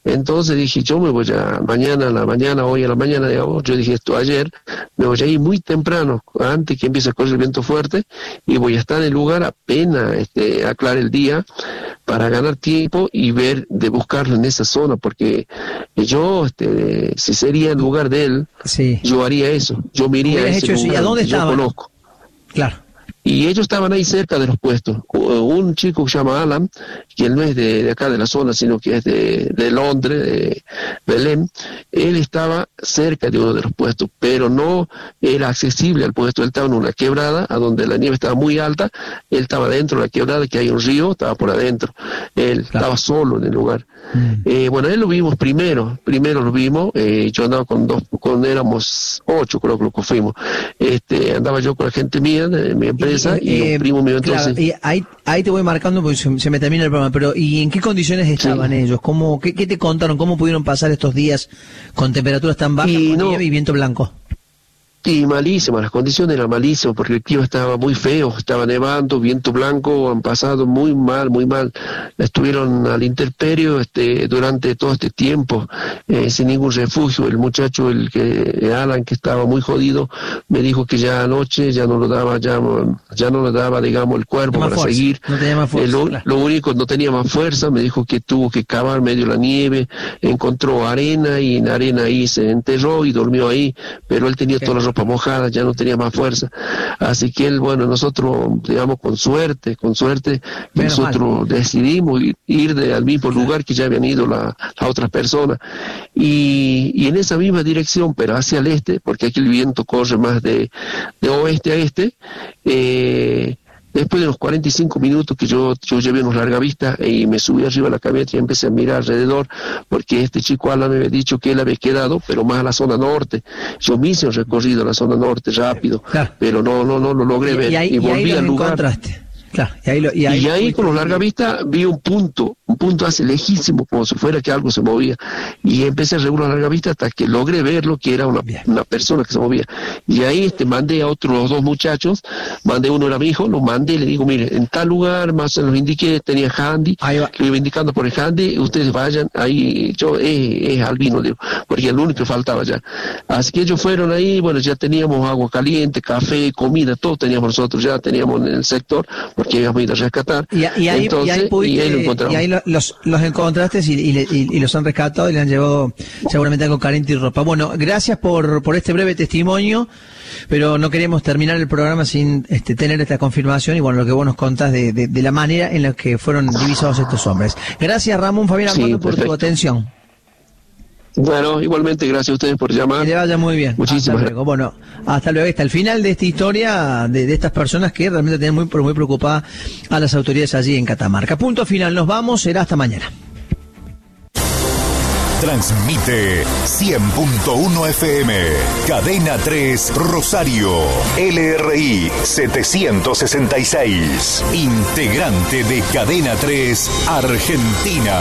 Entonces dije, yo me voy a hoy a la mañana, digamos, yo dije esto ayer, me voy a ir muy temprano, antes que empiece a correr el viento fuerte, y voy a estar en el lugar apenas aclare el día, para ganar tiempo y de buscarlo en esa zona, porque yo, si sería en lugar de él, sí, yo haría eso, yo me iría a ese lugar. ¿Y a dónde estaban? Yo conozco. Claro. Y ellos estaban ahí cerca de los puestos. Un chico que se llama Alan, que él no es de acá de la zona, sino que es de Londres, de Belén, él estaba cerca de uno de los puestos, pero no era accesible al puesto. Él estaba en una quebrada, a donde la nieve estaba muy alta, él estaba dentro de la quebrada, que hay un río, estaba por adentro. Él estaba solo en el lugar. Bueno, él lo vimos primero lo vimos, yo andaba éramos 8, creo que fuimos. Andaba yo con la gente mía, de mi empresa, y un primo mío, entonces. Claro, y ahí te voy marcando porque se me termina el programa, pero ¿y en qué condiciones estaban ellos? ¿Qué te contaron? ¿Cómo pudieron pasar estos días con temperaturas tan bajas, con nieve y viento blanco? Y malísimas, las condiciones eran malísimas, porque el clima estaba muy feo, estaba nevando, viento blanco, han pasado muy mal, estuvieron al intemperio durante todo este tiempo, sin ningún refugio. El muchacho, Alan, que estaba muy jodido, me dijo que ya anoche ya no lo daba, digamos, el cuerpo para fuerza, seguir. No tenía más fuerza, lo único, no tenía más fuerza, me dijo que tuvo que cavar medio la nieve, encontró arena, y en arena ahí se enterró y durmió ahí, pero él tenía toda la ropa mojada, ya no tenía más fuerza, así que nosotros, digamos, con suerte, nosotros decidimos ir al mismo lugar que ya habían ido las otras personas, y en esa misma dirección, pero hacia el este, porque aquí el viento corre más de oeste a este. Después de unos 45 minutos que yo llevé unos largavistas y me subí arriba de la camioneta y empecé a mirar alrededor, porque este chico Alan me había dicho que él había quedado, pero más a la zona norte. Yo me hice un recorrido a la zona norte rápido, pero no lo logré ver. Y volví al lugar. Encontraste. Claro, y ahí con los largavistas vi un punto hace lejísimo, como si fuera que algo se movía, y empecé a regular largavistas hasta que logré verlo, que era una persona que se movía, y ahí mandé a otros 2 muchachos, uno era mi hijo, lo mandé, le digo, mire, en tal lugar, más se los indiqué, tenía handy, lo iba indicando por el handy, ustedes vayan, ahí yo, es albino, digo, porque el único que faltaba ya. Así que ellos fueron ahí, bueno, ya teníamos agua caliente, café, comida, todo teníamos nosotros, ya teníamos en el sector, porque íbamos a ir a rescatar. Y ahí lo encontramos. Y ahí los encontraste y los han rescatado y le han llevado seguramente algo caliente y ropa. Bueno, gracias por este breve testimonio, pero no queremos terminar el programa sin tener esta confirmación y bueno, lo que vos nos contás de la manera en la que fueron divisados estos hombres. Gracias, Ramón Fabián Armando, por tu atención. Bueno, igualmente, gracias a ustedes por llamar. Que le vaya muy bien. Muchísimas gracias. Bueno, hasta luego. Hasta el final de esta historia de estas personas que realmente tienen muy preocupadas a las autoridades allí en Catamarca. Punto final. Nos vamos. Será hasta mañana. Transmite 100.1 FM, Cadena 3 Rosario, LRI 766, integrante de Cadena 3 Argentina.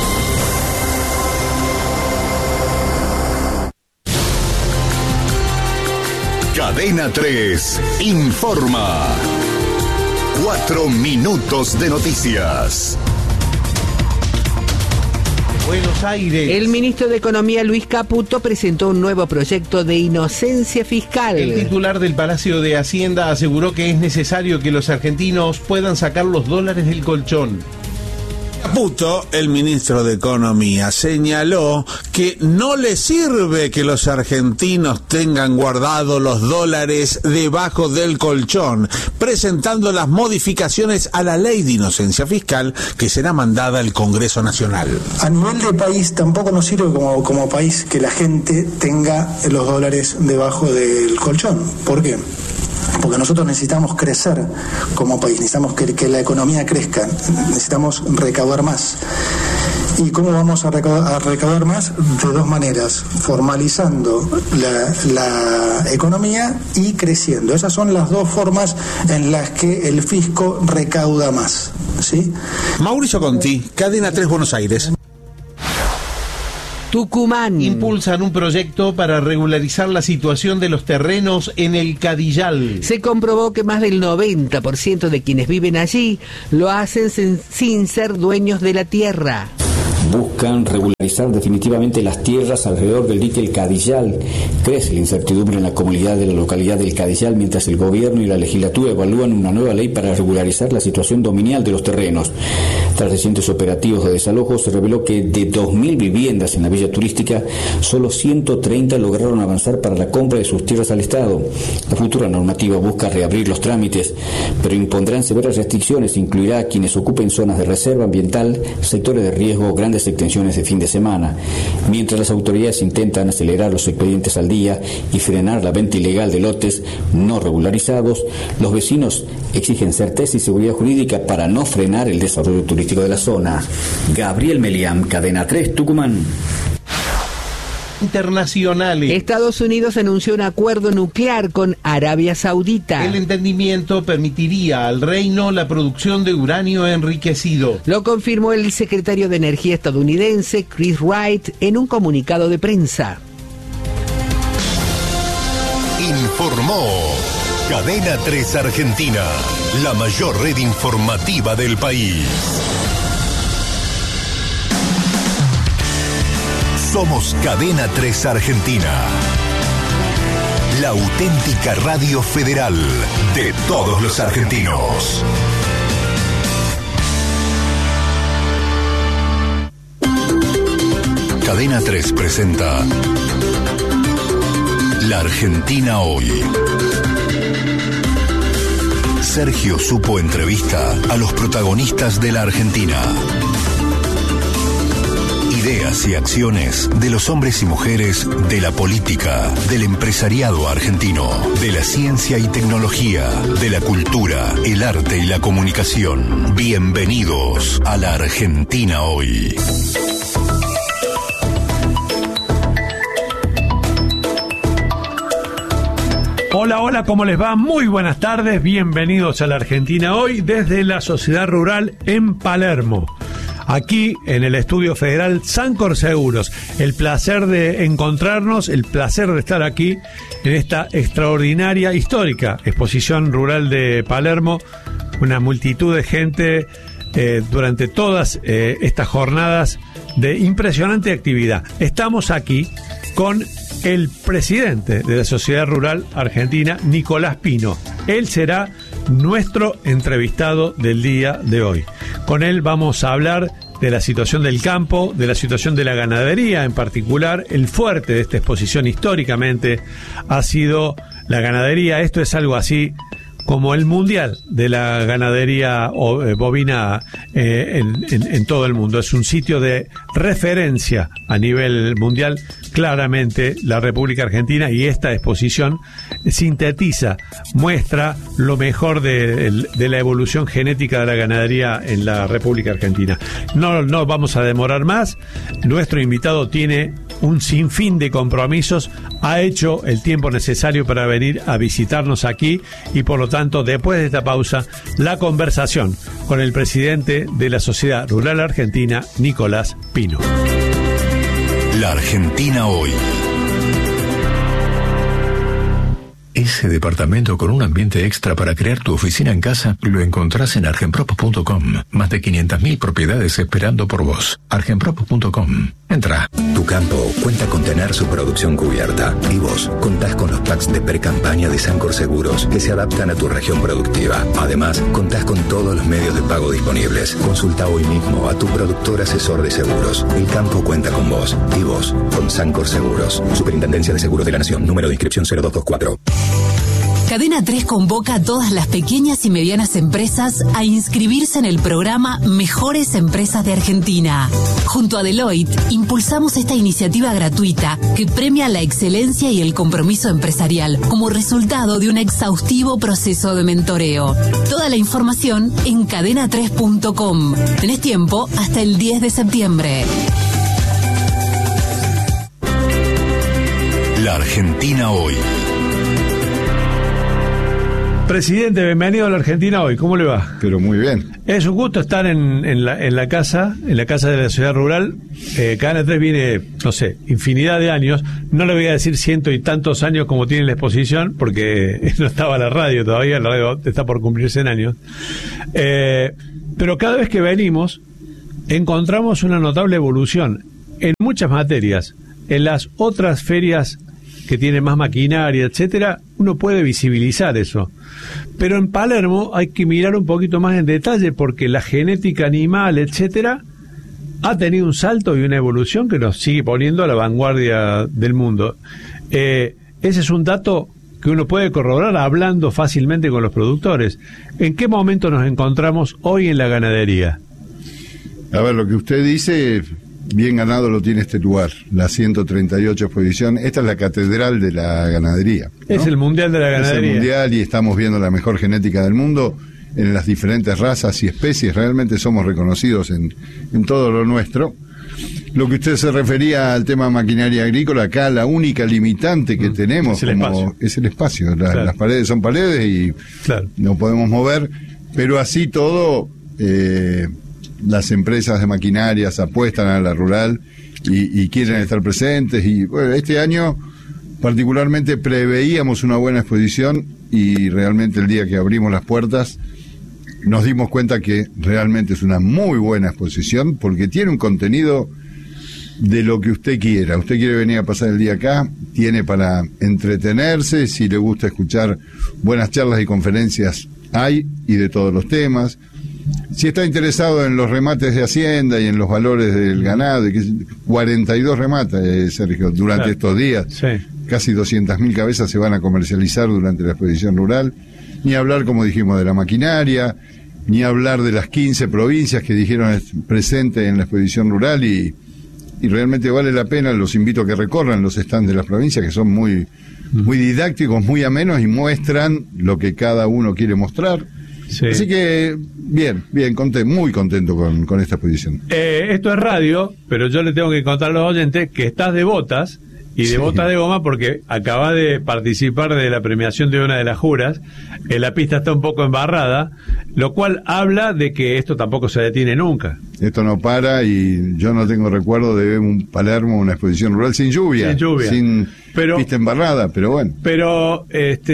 Cadena 3 informa. 4 minutos de noticias. Buenos Aires. El ministro de Economía, Luis Caputo, presentó un nuevo proyecto de inocencia fiscal. El titular del Palacio de Hacienda aseguró que es necesario que los argentinos puedan sacar los dólares del colchón. Caputo, el ministro de Economía, señaló que no le sirve que los argentinos tengan guardados los dólares debajo del colchón, presentando las modificaciones a la ley de inocencia fiscal que será mandada al Congreso Nacional. A nivel de país tampoco nos sirve como país que la gente tenga los dólares debajo del colchón. ¿Por qué? Porque nosotros necesitamos crecer como país, necesitamos que la economía crezca, necesitamos recaudar más. ¿Y cómo vamos a recaudar más? De 2 maneras, formalizando la economía y creciendo. Esas son las 2 formas en las que el fisco recauda más, ¿sí? Mauricio Conti, Cadena 3 Buenos Aires. Tucumán. Impulsan un proyecto para regularizar la situación de los terrenos en el Cadillal. Se comprobó que más del 90% de quienes viven allí lo hacen sin ser dueños de la tierra. buscan regularizar definitivamente las tierras alrededor del dique El Cadillal. Crece la incertidumbre en la comunidad de la localidad del Cadillal mientras el gobierno y la legislatura evalúan una nueva ley para regularizar la situación dominial de los terrenos. Tras recientes operativos de desalojo, se reveló que de 2.000 viviendas en la villa turística, solo 130 lograron avanzar para la compra de sus tierras al Estado. La futura normativa busca reabrir los trámites, pero impondrán severas restricciones, incluirá a quienes ocupen zonas de reserva ambiental, sectores de riesgo o grandes extensiones de fin de semana. Mientras las autoridades intentan acelerar los expedientes al día y frenar la venta ilegal de lotes no regularizados, los vecinos exigen certeza y seguridad jurídica para no frenar el desarrollo turístico de la zona. Gabriel Meliam, Cadena 3, Tucumán. Internacionales. Estados Unidos anunció un acuerdo nuclear con Arabia Saudita. El entendimiento permitiría al reino la producción de uranio enriquecido. Lo confirmó el secretario de Energía estadounidense, Chris Wright, en un comunicado de prensa. Informó Cadena 3 Argentina, la mayor red informativa del país. Somos Cadena 3 Argentina, la auténtica radio federal de todos los argentinos. Cadena 3 presenta La Argentina Hoy. Sergio Supo entrevista a los protagonistas de la Argentina. Ideas y acciones de los hombres y mujeres de la política, del empresariado argentino, de la ciencia y tecnología, de la cultura, el arte y la comunicación. Bienvenidos a la Argentina Hoy. Hola, hola, ¿cómo les va? Muy buenas tardes, bienvenidos a la Argentina Hoy desde la Sociedad Rural en Palermo. Aquí en el Estudio Federal Sancor Seguros, el placer de encontrarnos, el placer de estar aquí en esta extraordinaria, histórica exposición rural de Palermo. Una multitud de gente durante todas estas jornadas de impresionante actividad. Estamos aquí con el presidente de la Sociedad Rural Argentina, Nicolás Pino. Él será nuestro entrevistado del día de hoy. Con él vamos a hablar de la situación del campo, de la situación de la ganadería en particular. El fuerte de esta exposición históricamente ha sido la ganadería. Esto es algo así como el mundial de la ganadería bovina en todo el mundo. Es un sitio de referencia a nivel mundial. Claramente la República Argentina, y esta exposición sintetiza, muestra lo mejor de la evolución genética de la ganadería en la República Argentina. No vamos a demorar más. Nuestro invitado tiene un sinfín de compromisos, ha hecho el tiempo necesario para venir a visitarnos aquí y por lo tanto, después de esta pausa, la conversación con el presidente de la Sociedad Rural Argentina, Nicolás Pino. La Argentina Hoy. Ese departamento con un ambiente extra para crear tu oficina en casa lo encontrás en argenprop.com. Más de 500.000 propiedades esperando por vos. argenprop.com. Entra. Tu campo cuenta con tener su producción cubierta. Y vos contás con los packs de pre-campaña de Sancor Seguros que se adaptan a tu región productiva. Además, contás con todos los medios de pago disponibles. Consulta hoy mismo a tu productor asesor de seguros. El campo cuenta con vos. Y vos con Sancor Seguros. Superintendencia de Seguros de la Nación. Número de inscripción 0224. Cadena 3 convoca a todas las pequeñas y medianas empresas a inscribirse en el programa Mejores Empresas de Argentina. Junto a Deloitte, impulsamos esta iniciativa gratuita que premia la excelencia y el compromiso empresarial como resultado de un exhaustivo proceso de mentoreo. Toda la información en cadena3.com. Tenés tiempo hasta el 10 de septiembre. La Argentina Hoy. Presidente, bienvenido a la Argentina Hoy. ¿Cómo le va? Pero muy bien. Es un gusto estar en la casa de la Ciudad Rural. Cadena 3 viene, no sé, infinidad de años. No le voy a decir 100 y tantos años como tiene la exposición, porque no estaba la radio todavía. La radio está por cumplir 100 años. Pero cada vez que venimos, encontramos una notable evolución en muchas materias. En las otras ferias que tienen más maquinaria, etcétera, uno puede visibilizar eso. Pero en Palermo hay que mirar un poquito más en detalle, porque la genética animal, etcétera, ha tenido un salto y una evolución que nos sigue poniendo a la vanguardia del mundo. Ese es un dato que uno puede corroborar hablando fácilmente con los productores. ¿En qué momento nos encontramos hoy en la ganadería? A ver, lo que usted dice, bien ganado lo tiene este lugar, la 138 exposición. Esta es la catedral de la ganadería, ¿no? Es el mundial de la ganadería. Es el mundial y estamos viendo la mejor genética del mundo en las diferentes razas y especies. Realmente somos reconocidos en todo lo nuestro. Lo que usted se refería al tema maquinaria agrícola, acá la única limitante que tenemos es el espacio. Claro. Las paredes son paredes y no podemos mover, pero así todo, las empresas de maquinarias apuestan a la rural y quieren estar presentes. Y bueno, este año particularmente preveíamos una buena exposición y realmente el día que abrimos las puertas nos dimos cuenta que realmente es una muy buena exposición, porque tiene un contenido de lo que usted quiera. Usted quiere venir a pasar el día acá, tiene para entretenerse, si le gusta escuchar buenas charlas y conferencias hay, y de todos los temas. Si está interesado en los remates de Hacienda y en los valores del ganado, 42 remates, Sergio, durante estos días. Sí. Casi 200.000 cabezas se van a comercializar durante la exposición rural. Ni hablar, como dijimos, de la maquinaria, ni hablar de las 15 provincias que dijeron presentes en la exposición rural, y realmente vale la pena. Los invito a que recorran los stands de las provincias, que son muy didácticos, muy amenos y muestran lo que cada uno quiere mostrar. Sí. Así que bien, muy contento con esta exposición. Esto es radio, pero yo le tengo que contar a los oyentes que estás de botas, y de botas de goma, porque acaba de participar de la premiación de una de las juras. La pista está un poco embarrada, lo cual habla de que esto tampoco se detiene nunca. Esto no para, y yo no tengo recuerdo de ver un Palermo, una exposición rural sin lluvia. Sin pista embarrada, pero bueno. Pero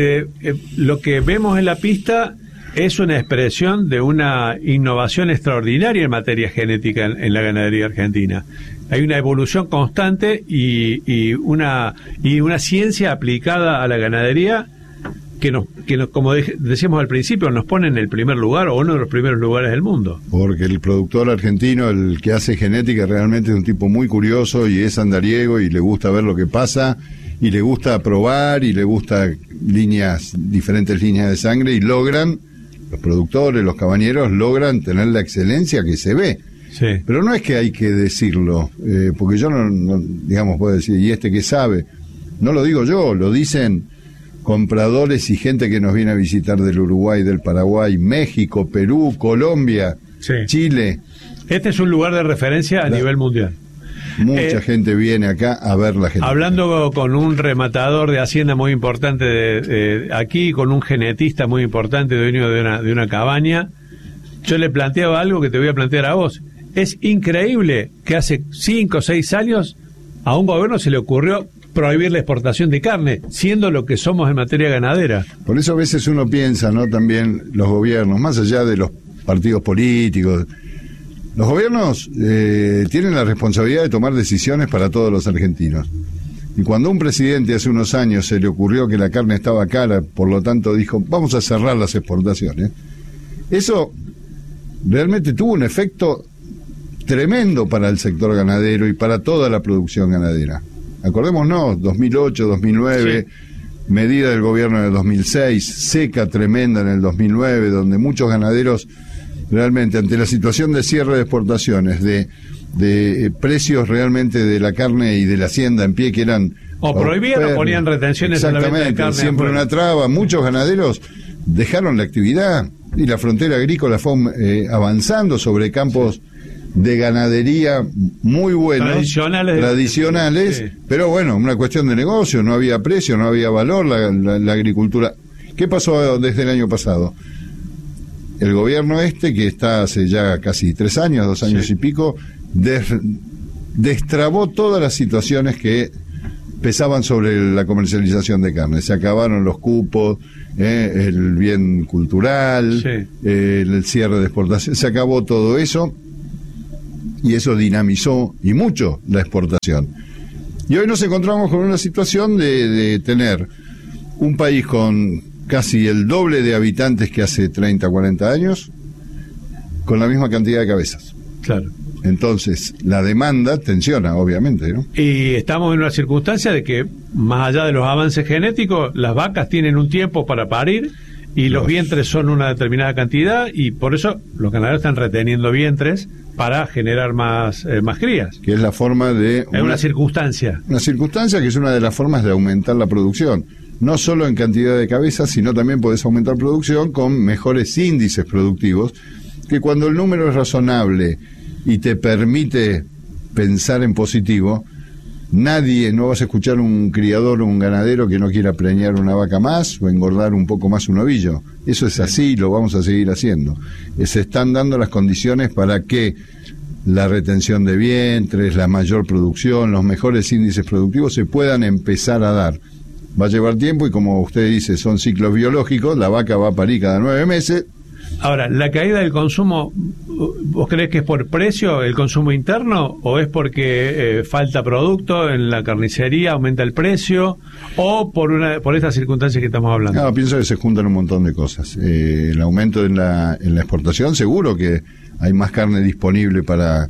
lo que vemos en la pista es una expresión de una innovación extraordinaria en materia genética en la ganadería argentina. Hay una evolución constante y una ciencia aplicada a la ganadería que nos, como decíamos al principio, nos pone en el primer lugar, o uno de los primeros lugares del mundo. Porque el productor argentino, el que hace genética, realmente es un tipo muy curioso y es andariego y le gusta ver lo que pasa y le gusta probar y le gusta diferentes líneas de sangre, y logran, los productores, los cabañeros, logran tener la excelencia que se ve. Sí. Pero no es que hay que decirlo, porque yo no, digamos, puedo decir, ¿y este qué sabe? No lo digo yo, lo dicen compradores y gente que nos viene a visitar del Uruguay, del Paraguay, México, Perú, Colombia, Chile. Este es un lugar de referencia a nivel mundial. Mucha gente viene acá a ver la genética. Hablando con un rematador de Hacienda muy importante de aquí, con un genetista muy importante, dueño de una cabaña, yo le planteaba algo que te voy a plantear a vos. Es increíble que hace 5 o 6 años a un gobierno se le ocurrió prohibir la exportación de carne, siendo lo que somos en materia ganadera. Por eso a veces uno piensa, ¿no? También los gobiernos, más allá de los partidos políticos, los gobiernos tienen la responsabilidad de tomar decisiones para todos los argentinos. Y cuando un presidente hace unos años se le ocurrió que la carne estaba cara, por lo tanto dijo, vamos a cerrar las exportaciones, eso realmente tuvo un efecto tremendo para el sector ganadero y para toda la producción ganadera. Acordémonos, 2008, 2009, medida del gobierno de 2006, seca tremenda en el 2009, donde muchos ganaderos realmente, ante la situación de cierre de exportaciones, de precios realmente de la carne y de la hacienda en pie que eran... O prohibían o ponían retenciones en la venta de carne. Siempre una traba. Muchos ganaderos dejaron la actividad y la frontera agrícola fue avanzando sobre campos de ganadería muy buenos, tradicionales, pero bueno, una cuestión de negocio, no había precio, no había valor la agricultura. ¿Qué pasó desde el año pasado? El gobierno que está hace ya casi 3 años, 2 años y pico, destrabó todas las situaciones que pesaban sobre la comercialización de carne. Se acabaron los cupos, el bien cultural, el cierre de exportación, se acabó todo eso. y eso dinamizó y mucho la exportación. Y hoy nos encontramos con una situación de tener un país con casi el doble de habitantes que hace 30, 40 años, con la misma cantidad de cabezas. Claro. Entonces, la demanda tensiona, obviamente, ¿no? Y estamos en una circunstancia de que, más allá de los avances genéticos, las vacas tienen un tiempo para parir y los vientres son una determinada cantidad, y por eso los ganaderos están reteniendo vientres para generar más crías. Que es la forma de... una circunstancia. Una circunstancia que es una de las formas de aumentar la producción. No solo en cantidad de cabezas, sino también podés aumentar producción con mejores índices productivos, que cuando el número es razonable y te permite pensar en positivo, no vas a escuchar un criador o un ganadero que no quiera preñar una vaca más o engordar un poco más un ovillo. Eso es así, lo vamos a seguir haciendo. Se están dando las condiciones para que la retención de vientres, la mayor producción, los mejores índices productivos se puedan empezar a dar. Va a llevar tiempo y, como usted dice, son ciclos biológicos, la vaca va a parir cada 9 meses. Ahora, ¿la caída del consumo, vos crees que es por precio, el consumo interno, o es porque falta producto en la carnicería, aumenta el precio, o por estas circunstancias que estamos hablando? No, pienso que se juntan un montón de cosas. El aumento en la exportación, seguro que hay más carne disponible para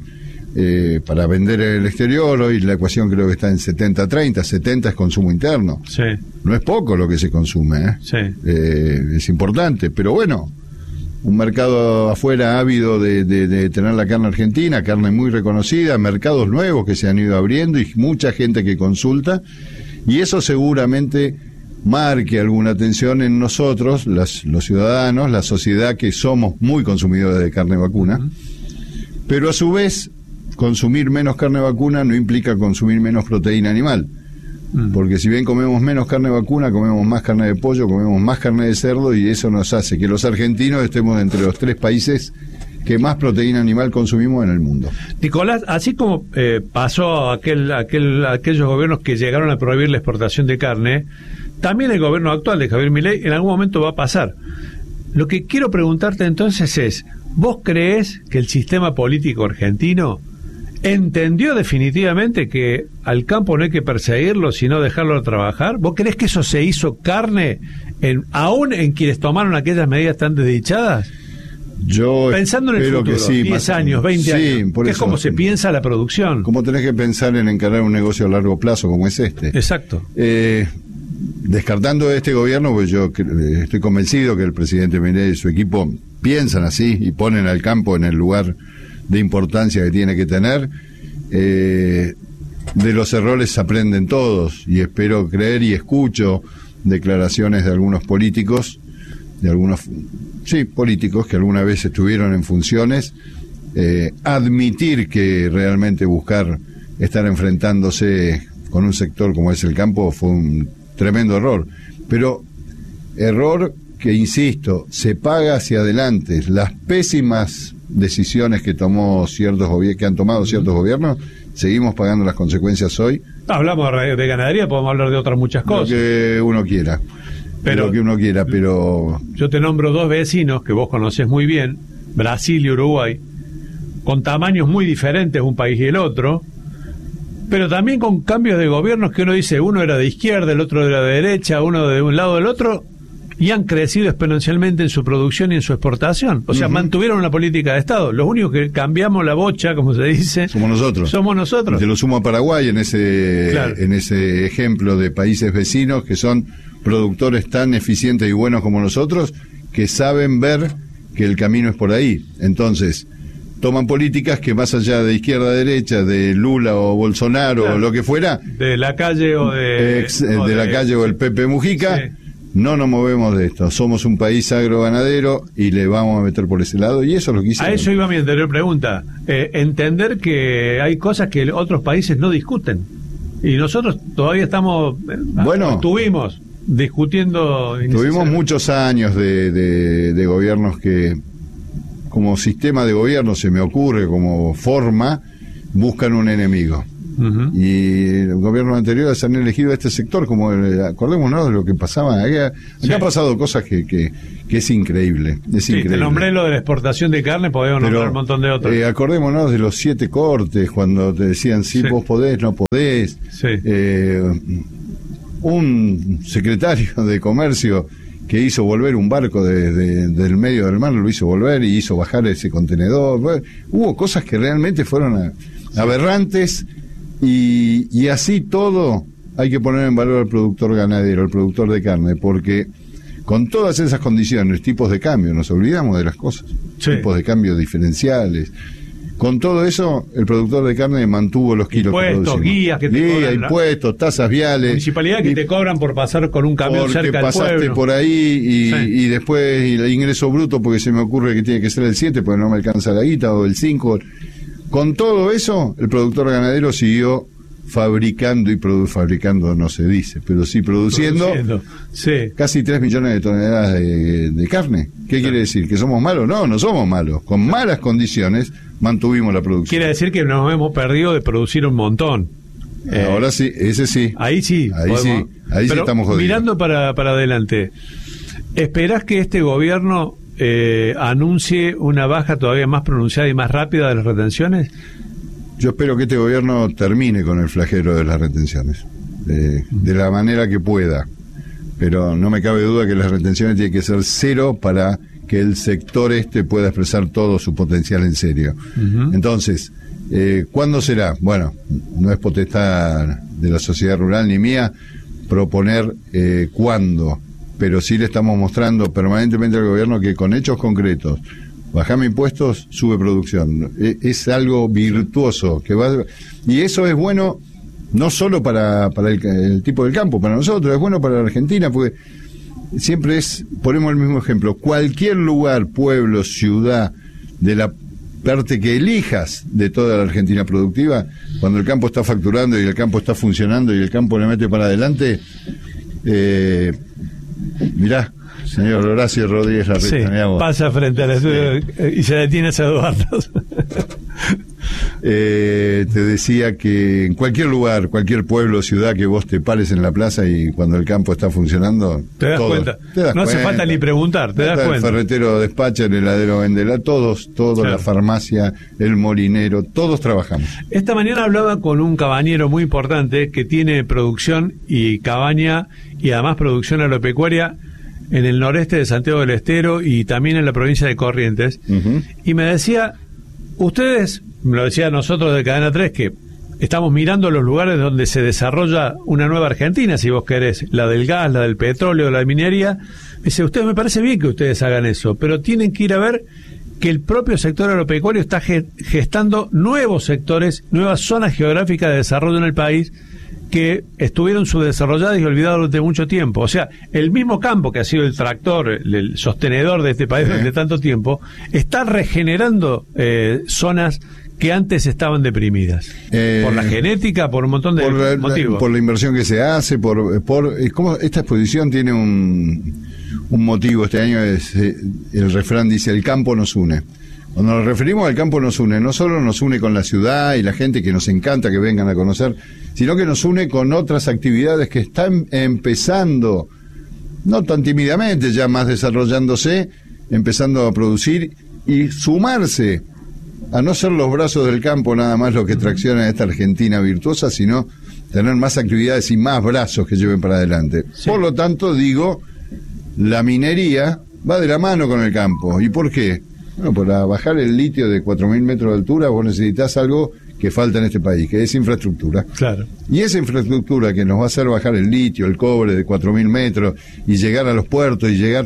vender en el exterior. Hoy la ecuación creo que está en 70-30, 70 es consumo interno. Sí. No es poco lo que se consume, Sí. Es importante, pero bueno, un mercado afuera ávido de tener la carne argentina, carne muy reconocida, mercados nuevos que se han ido abriendo y mucha gente que consulta, y eso seguramente marque alguna atención en nosotros, los ciudadanos, la sociedad, que somos muy consumidores de carne vacuna. Pero a su vez, consumir menos carne vacuna no implica consumir menos proteína animal, porque si bien comemos menos carne vacuna, comemos más carne de pollo, comemos más carne de cerdo, y eso nos hace que los argentinos estemos entre los 3 países que más proteína animal consumimos en el mundo. Nicolás, así como pasó aquellos gobiernos que llegaron a prohibir la exportación de carne, también el gobierno actual de Javier Milei en algún momento va a pasar. Lo que quiero preguntarte entonces es, ¿vos creés que el sistema político argentino entendió definitivamente que al campo no hay que perseguirlo, sino dejarlo trabajar? ¿Vos creés que eso se hizo carne aún en quienes tomaron aquellas medidas tan desdichadas? Yo pensando en el futuro, que sí, 10 años, 20 años, que es como se piensa la producción. Como tenés que pensar en encarar un negocio a largo plazo como es este. Exacto. Descartando este gobierno, pues yo estoy convencido que el presidente Milei y su equipo piensan así y ponen al campo en el lugar de importancia que tiene que tener. De los errores se aprenden todos, y espero creer y escucho declaraciones de algunos políticos, políticos que alguna vez estuvieron en funciones, admitir que realmente buscar estar enfrentándose con un sector como es el campo fue un tremendo error, pero error que, insisto, se paga hacia adelante. Las pésimas decisiones que han tomado ciertos gobiernos, seguimos pagando las consecuencias hoy. Hablamos de ganadería, podemos hablar de otras muchas cosas. Lo que uno quiera. Pero yo te nombro 2 vecinos que vos conocés muy bien, Brasil y Uruguay, con tamaños muy diferentes un país y el otro, pero también con cambios de gobiernos que uno dice, uno era de izquierda, el otro era de derecha, uno de un lado del otro, y han crecido exponencialmente en su producción y en su exportación. O sea, mantuvieron una política de Estado. Los únicos que cambiamos la bocha, como se dice, somos nosotros. Te lo sumo a Paraguay en ese ejemplo de países vecinos que son productores tan eficientes y buenos como nosotros, que saben ver que el camino es por ahí. Entonces, toman políticas que, más allá de izquierda a derecha, de Lula o Bolsonaro o lo que fuera, de la calle o de la calle o el Pepe Mujica, sí, no nos movemos de esto. Somos un país agroganadero y le vamos a meter por ese lado, y eso es lo que hicieron. A eso iba mi anterior pregunta. Entender que hay cosas que otros países no discuten y nosotros todavía estuvimos discutiendo. Tuvimos muchos años de gobiernos que, como sistema de gobierno, se me ocurre, como forma, buscan un enemigo. Y el gobierno anterior se han elegido este sector como acordémonos de lo que pasaba acá han pasado cosas que es increíble, Te nombré lo de la exportación de carne, podemos nombrar un montón de otros. Acordémonos de los 7 cortes, cuando te decían vos podés, no podés. Un secretario de comercio que hizo volver un barco del medio del mar, lo hizo volver y hizo bajar ese contenedor. Bueno, hubo cosas que realmente fueron aberrantes. Y así todo hay que poner en valor al productor ganadero, al productor de carne, porque con todas esas condiciones, tipos de cambio, nos olvidamos de las cosas, tipos de cambio diferenciales, con todo eso el productor de carne mantuvo los kilos impuestos, guías que te cobran, impuestos, tasas viales, municipalidad que te cobran por pasar con un camión cerca del pueblo, porque pasaste por ahí y después el ingreso bruto, porque se me ocurre que tiene que ser el 7 porque no me alcanza la guita, o el 5. Con todo eso, el productor ganadero siguió fabricando fabricando no se dice, pero sí produciendo. Casi 3 millones de toneladas de carne. ¿Qué quiere decir? ¿Que somos malos? No somos malos. Con malas condiciones mantuvimos la producción. Quiere decir que nos hemos perdido de producir un montón. Ahora sí, ese sí. Ahí sí estamos jodidos. Mirando para adelante, ¿esperás que este gobierno anuncie una baja todavía más pronunciada y más rápida de las retenciones? Yo espero que este gobierno termine con el flagelo de las retenciones, de la manera que pueda, pero no me cabe duda que las retenciones tienen que ser 0 para que el sector pueda expresar todo su potencial en serio. Entonces, ¿cuándo será? Bueno, no es potestad de la sociedad rural ni mía proponer cuándo, pero sí le estamos mostrando permanentemente al gobierno que con hechos concretos, bajame impuestos, sube producción. Es algo virtuoso que y eso es bueno no solo para el tipo del campo, para nosotros, es bueno para la Argentina, porque siempre ponemos el mismo ejemplo, cualquier lugar, pueblo, ciudad, de la parte que elijas de toda la Argentina productiva, cuando el campo está facturando y el campo está funcionando y el campo le mete para adelante, mirá, señor Horacio Rodríguez Larreta, pasa frente al estudio y se detiene a Eduardo. Te decía que en cualquier lugar, cualquier pueblo, ciudad que vos te pares en la plaza y cuando el campo está funcionando, te das cuenta. No hace falta ni preguntar, te das cuenta. El ferretero despacha, el heladero vende, todos, la farmacia, el molinero, todos trabajamos. Esta mañana hablaba con un cabañero muy importante que tiene producción y cabaña y además producción agropecuaria en el noreste de Santiago del Estero y también en la provincia de Corrientes, y me decía, ustedes, me lo decía a nosotros de Cadena 3, que estamos mirando los lugares donde se desarrolla una nueva Argentina, si vos querés, la del gas, la del petróleo, la minería. Dice, ustedes, me parece bien que ustedes hagan eso, pero tienen que ir a ver que el propio sector agropecuario está gestando nuevos sectores, nuevas zonas geográficas de desarrollo en el país que estuvieron subdesarrolladas y olvidadas durante mucho tiempo. O sea, el mismo campo que ha sido el tractor, el sostenedor de este país durante tanto tiempo, está regenerando zonas que antes estaban deprimidas. Por la genética, por un montón de motivos. Por la inversión que se hace, ¿cómo esta exposición tiene un motivo este año? El refrán dice, el campo nos une. Cuando nos referimos al campo nos une, no solo nos une con la ciudad y la gente que nos encanta que vengan a conocer, sino que nos une con otras actividades que están empezando, no tan tímidamente, ya más desarrollándose, empezando a producir y sumarse a no ser los brazos del campo nada más lo que tracciona esta Argentina virtuosa, sino tener más actividades y más brazos que lleven para adelante. Sí. Por lo tanto, digo, la minería va de la mano con el campo. ¿Y por qué? Bueno, para bajar el litio de 4.000 metros de altura vos necesitas algo que falta en este país, que es infraestructura. Claro. Y esa infraestructura que nos va a hacer bajar el litio, el cobre de 4.000 metros y llegar a los puertos y llegar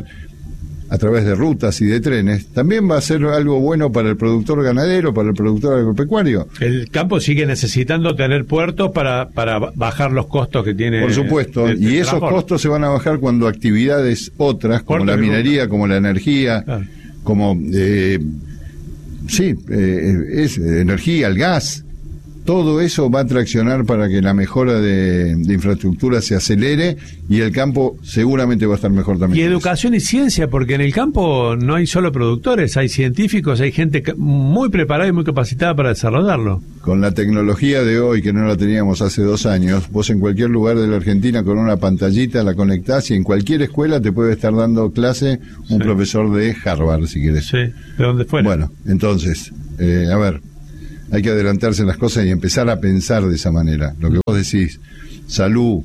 a través de rutas y de trenes, también va a ser algo bueno para el productor ganadero, para el productor agropecuario. El campo sigue necesitando tener puertos para bajar los costos que tiene. Por supuesto, y esos costos se van a bajar cuando actividades otras, como la minería, como la energía, como es energía, el gas, todo eso va a traccionar para que la mejora de infraestructura se acelere y el campo seguramente va a estar mejor también. Y educación y ciencia, porque en el campo no hay solo productores, hay científicos, hay gente muy preparada y muy capacitada para desarrollarlo. Con la tecnología de hoy, que no la teníamos hace 2 años, vos en cualquier lugar de la Argentina con una pantallita la conectás y en cualquier escuela te puede estar dando clase un profesor de Harvard, si querés. Sí, de donde fuera. Bueno, entonces, a ver, hay que adelantarse en las cosas y empezar a pensar de esa manera. Lo que vos decís, salud,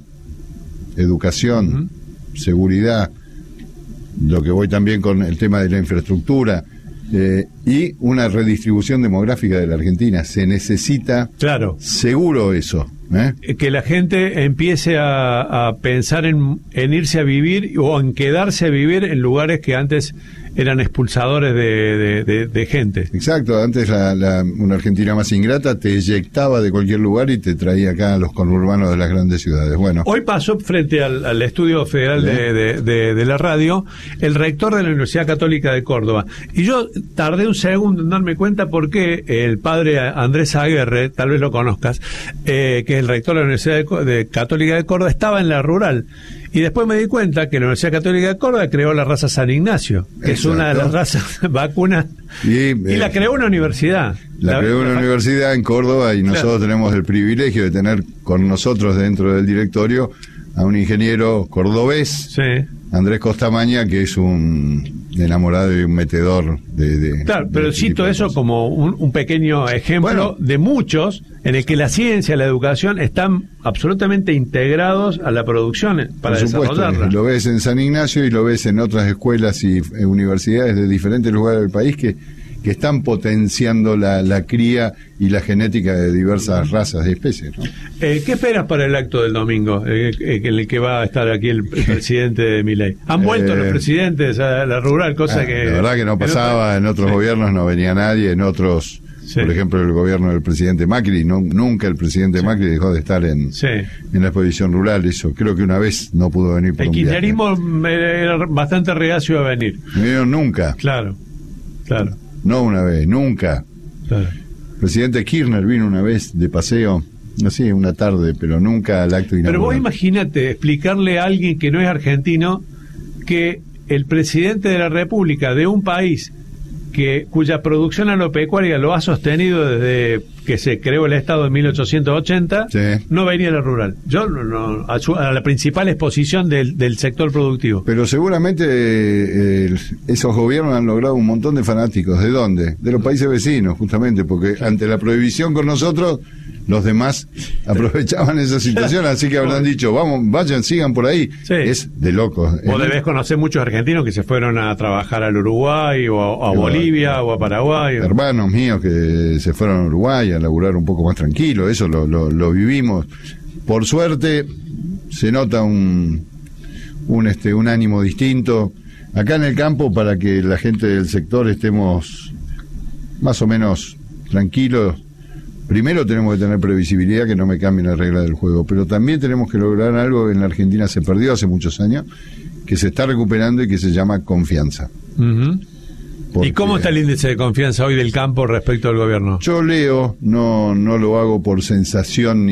educación, seguridad, lo que voy también con el tema de la infraestructura, y una redistribución demográfica de la Argentina. Se necesita, claro, seguro eso. Que la gente empiece a pensar en irse a vivir o en quedarse a vivir en lugares que antes eran expulsadores de gente. Exacto, antes una Argentina más ingrata te eyectaba de cualquier lugar y te traía acá a los conurbanos de las grandes ciudades. Bueno, hoy pasó frente al Estudio Federal de la radio el rector de la Universidad Católica de Córdoba, y yo tardé un segundo en darme cuenta porque el padre Andrés Aguerre, tal vez lo conozcas, que es el rector de la Universidad Católica de Córdoba, estaba en la rural. Y después me di cuenta que la Universidad Católica de Córdoba creó la raza San Ignacio, que es una de las razas vacunas, y la creó una universidad. La creó una universidad en Córdoba, y nosotros tenemos el privilegio de tener con nosotros dentro del directorio a un ingeniero cordobés, Andrés Costamaña, que es un enamorado y un metedor claro, pero cito eso como un pequeño ejemplo de muchos en el que la ciencia y la educación están absolutamente integrados a la producción para desarrollarla. Lo ves en San Ignacio y lo ves en otras escuelas y universidades de diferentes lugares del país que están potenciando la cría y la genética de diversas razas y especies, ¿no? ¿Qué esperas para el acto del domingo, en el que va a estar aquí el presidente de Milei? Han vuelto los presidentes a la rural, cosa que... La verdad que no pasaba, en otros gobiernos no venía nadie, en otros... Por ejemplo, el gobierno del presidente Macri, nunca el presidente Macri dejó de estar en la exposición rural. Eso creo que una vez no pudo venir por un viaje. El kirchnerismo era bastante reacio a venir. No vinieron nunca. Claro. No una vez, nunca. Claro. El presidente Kirchner vino una vez de paseo, no sé, una tarde, pero nunca al acto inaugural. Pero vos imagínate explicarle a alguien que no es argentino que el presidente de la República de un país cuya producción agropecuaria lo ha sostenido desde que se creó el Estado en 1880, no venía a la rural. A la principal exposición del sector productivo. Pero seguramente esos gobiernos han logrado un montón de fanáticos. ¿De dónde? De los países vecinos, justamente, porque ante la prohibición con nosotros, los demás aprovechaban esa situación, así que habrán dicho, vayan, sigan por ahí. Es de locos. Vos debés conocer muchos argentinos que se fueron a trabajar al Uruguay o a Bolivia o a Paraguay. Hermanos míos que se fueron a Uruguay a laburar un poco más tranquilo, eso lo vivimos. Por suerte se nota un ánimo distinto acá en el campo, para que la gente del sector estemos más o menos tranquilos. Primero tenemos que tener previsibilidad, que no me cambien la regla del juego, pero también tenemos que lograr algo que en la Argentina se perdió hace muchos años, que se está recuperando y que se llama confianza. ¿Y cómo está el índice de confianza hoy del campo respecto al gobierno? Yo leo, no lo hago por sensación,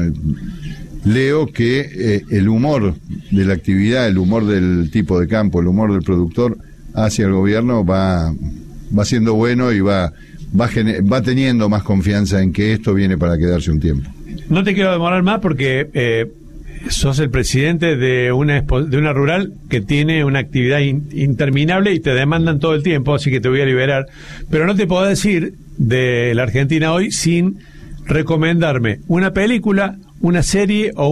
leo que el humor de la actividad, el humor del tipo de campo, el humor del productor hacia el gobierno va siendo bueno y va teniendo más confianza en que esto viene para quedarse un tiempo. No te quiero demorar más porque sos el presidente de una rural que tiene una actividad interminable y te demandan todo el tiempo, así que te voy a liberar. Pero no te puedo decir de la Argentina hoy sin recomendarme una película, una serie o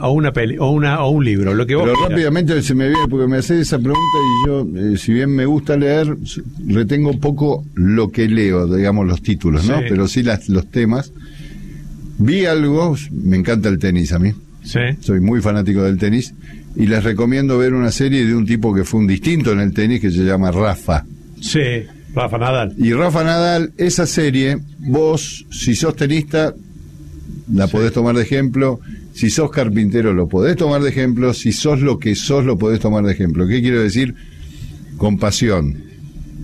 un libro, lo que vos quieras. Rápidamente se me viene, porque me haces esa pregunta y yo, si bien me gusta leer, retengo poco lo que leo, digamos los títulos, ¿no? Pero sí los temas. Vi algo, me encanta el tenis a mí. Soy muy fanático del tenis y les recomiendo ver una serie de un tipo que fue un distinto en el tenis, que se llama Rafa. Rafa Nadal. Y Rafa Nadal, esa serie, vos, si sos tenista, la podés tomar de ejemplo. Si sos carpintero, lo podés tomar de ejemplo. Si sos lo que sos, lo podés tomar de ejemplo. ¿Qué quiero decir? Con pasión,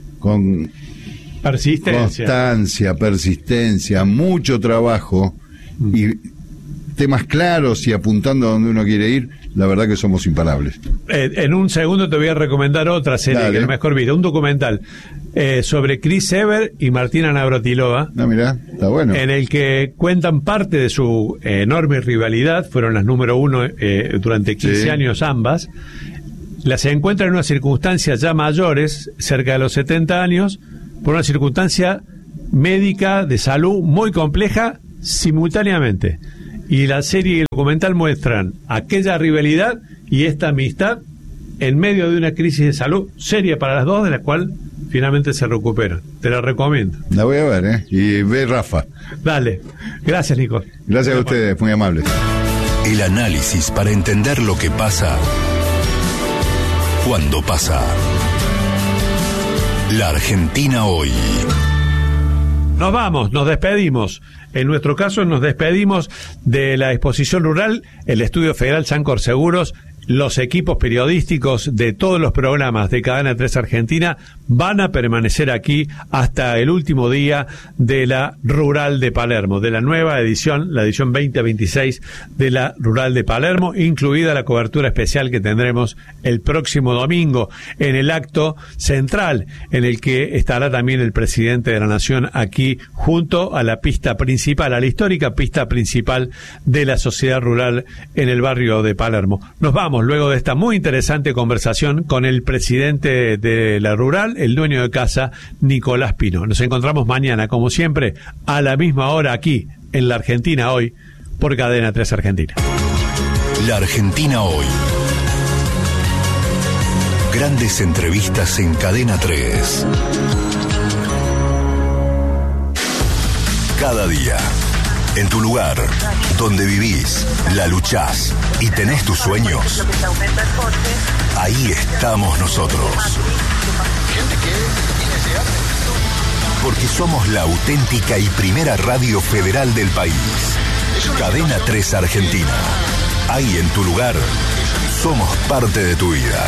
con constancia, persistencia, mucho trabajo y temas claros y apuntando a donde uno quiere ir, la verdad que somos imparables. En un segundo te voy a recomendar otra serie. Dale. Que es mejor vida, un documental sobre Chris Evert y Martina Navratilova. Mirá, está bueno. En el que cuentan parte de su enorme rivalidad. Fueron las número 1 durante 15 años ambas. Las encuentran en unas circunstancias ya mayores, cerca de los 70 años, por una circunstancia médica de salud muy compleja simultáneamente. Y la serie y el documental muestran aquella rivalidad y esta amistad en medio de una crisis de salud seria para las dos, de la cual finalmente se recuperan. Te la recomiendo. La voy a ver, y ve Rafa. Dale. Gracias, Nico. Gracias a ustedes, muy amables. El análisis para entender lo que pasa cuando pasa. La Argentina hoy. Nos vamos, nos despedimos. En nuestro caso nos despedimos de la exposición rural, el Estudio Federal Sancor Seguros. Los equipos periodísticos de todos los programas de Cadena 3 Argentina van a permanecer aquí hasta el último día de la Rural de Palermo, de la nueva edición, la edición 2026 de la Rural de Palermo, incluida la cobertura especial que tendremos el próximo domingo en el acto central, en el que estará también el presidente de la Nación aquí junto a la pista principal, a la histórica pista principal de la sociedad rural en el barrio de Palermo. Nos vamos luego de esta muy interesante conversación con el presidente de la Rural, el dueño de casa, Nicolás Pino. Nos encontramos mañana, como siempre, a la misma hora aquí, en La Argentina Hoy, por Cadena 3 Argentina. La Argentina Hoy. Grandes entrevistas en Cadena 3. Cada día, en tu lugar, donde vivís, la luchás y tenés tus sueños, ahí estamos nosotros. Porque somos la auténtica y primera radio federal del país. Cadena 3 Argentina. Ahí en tu lugar, somos parte de tu vida.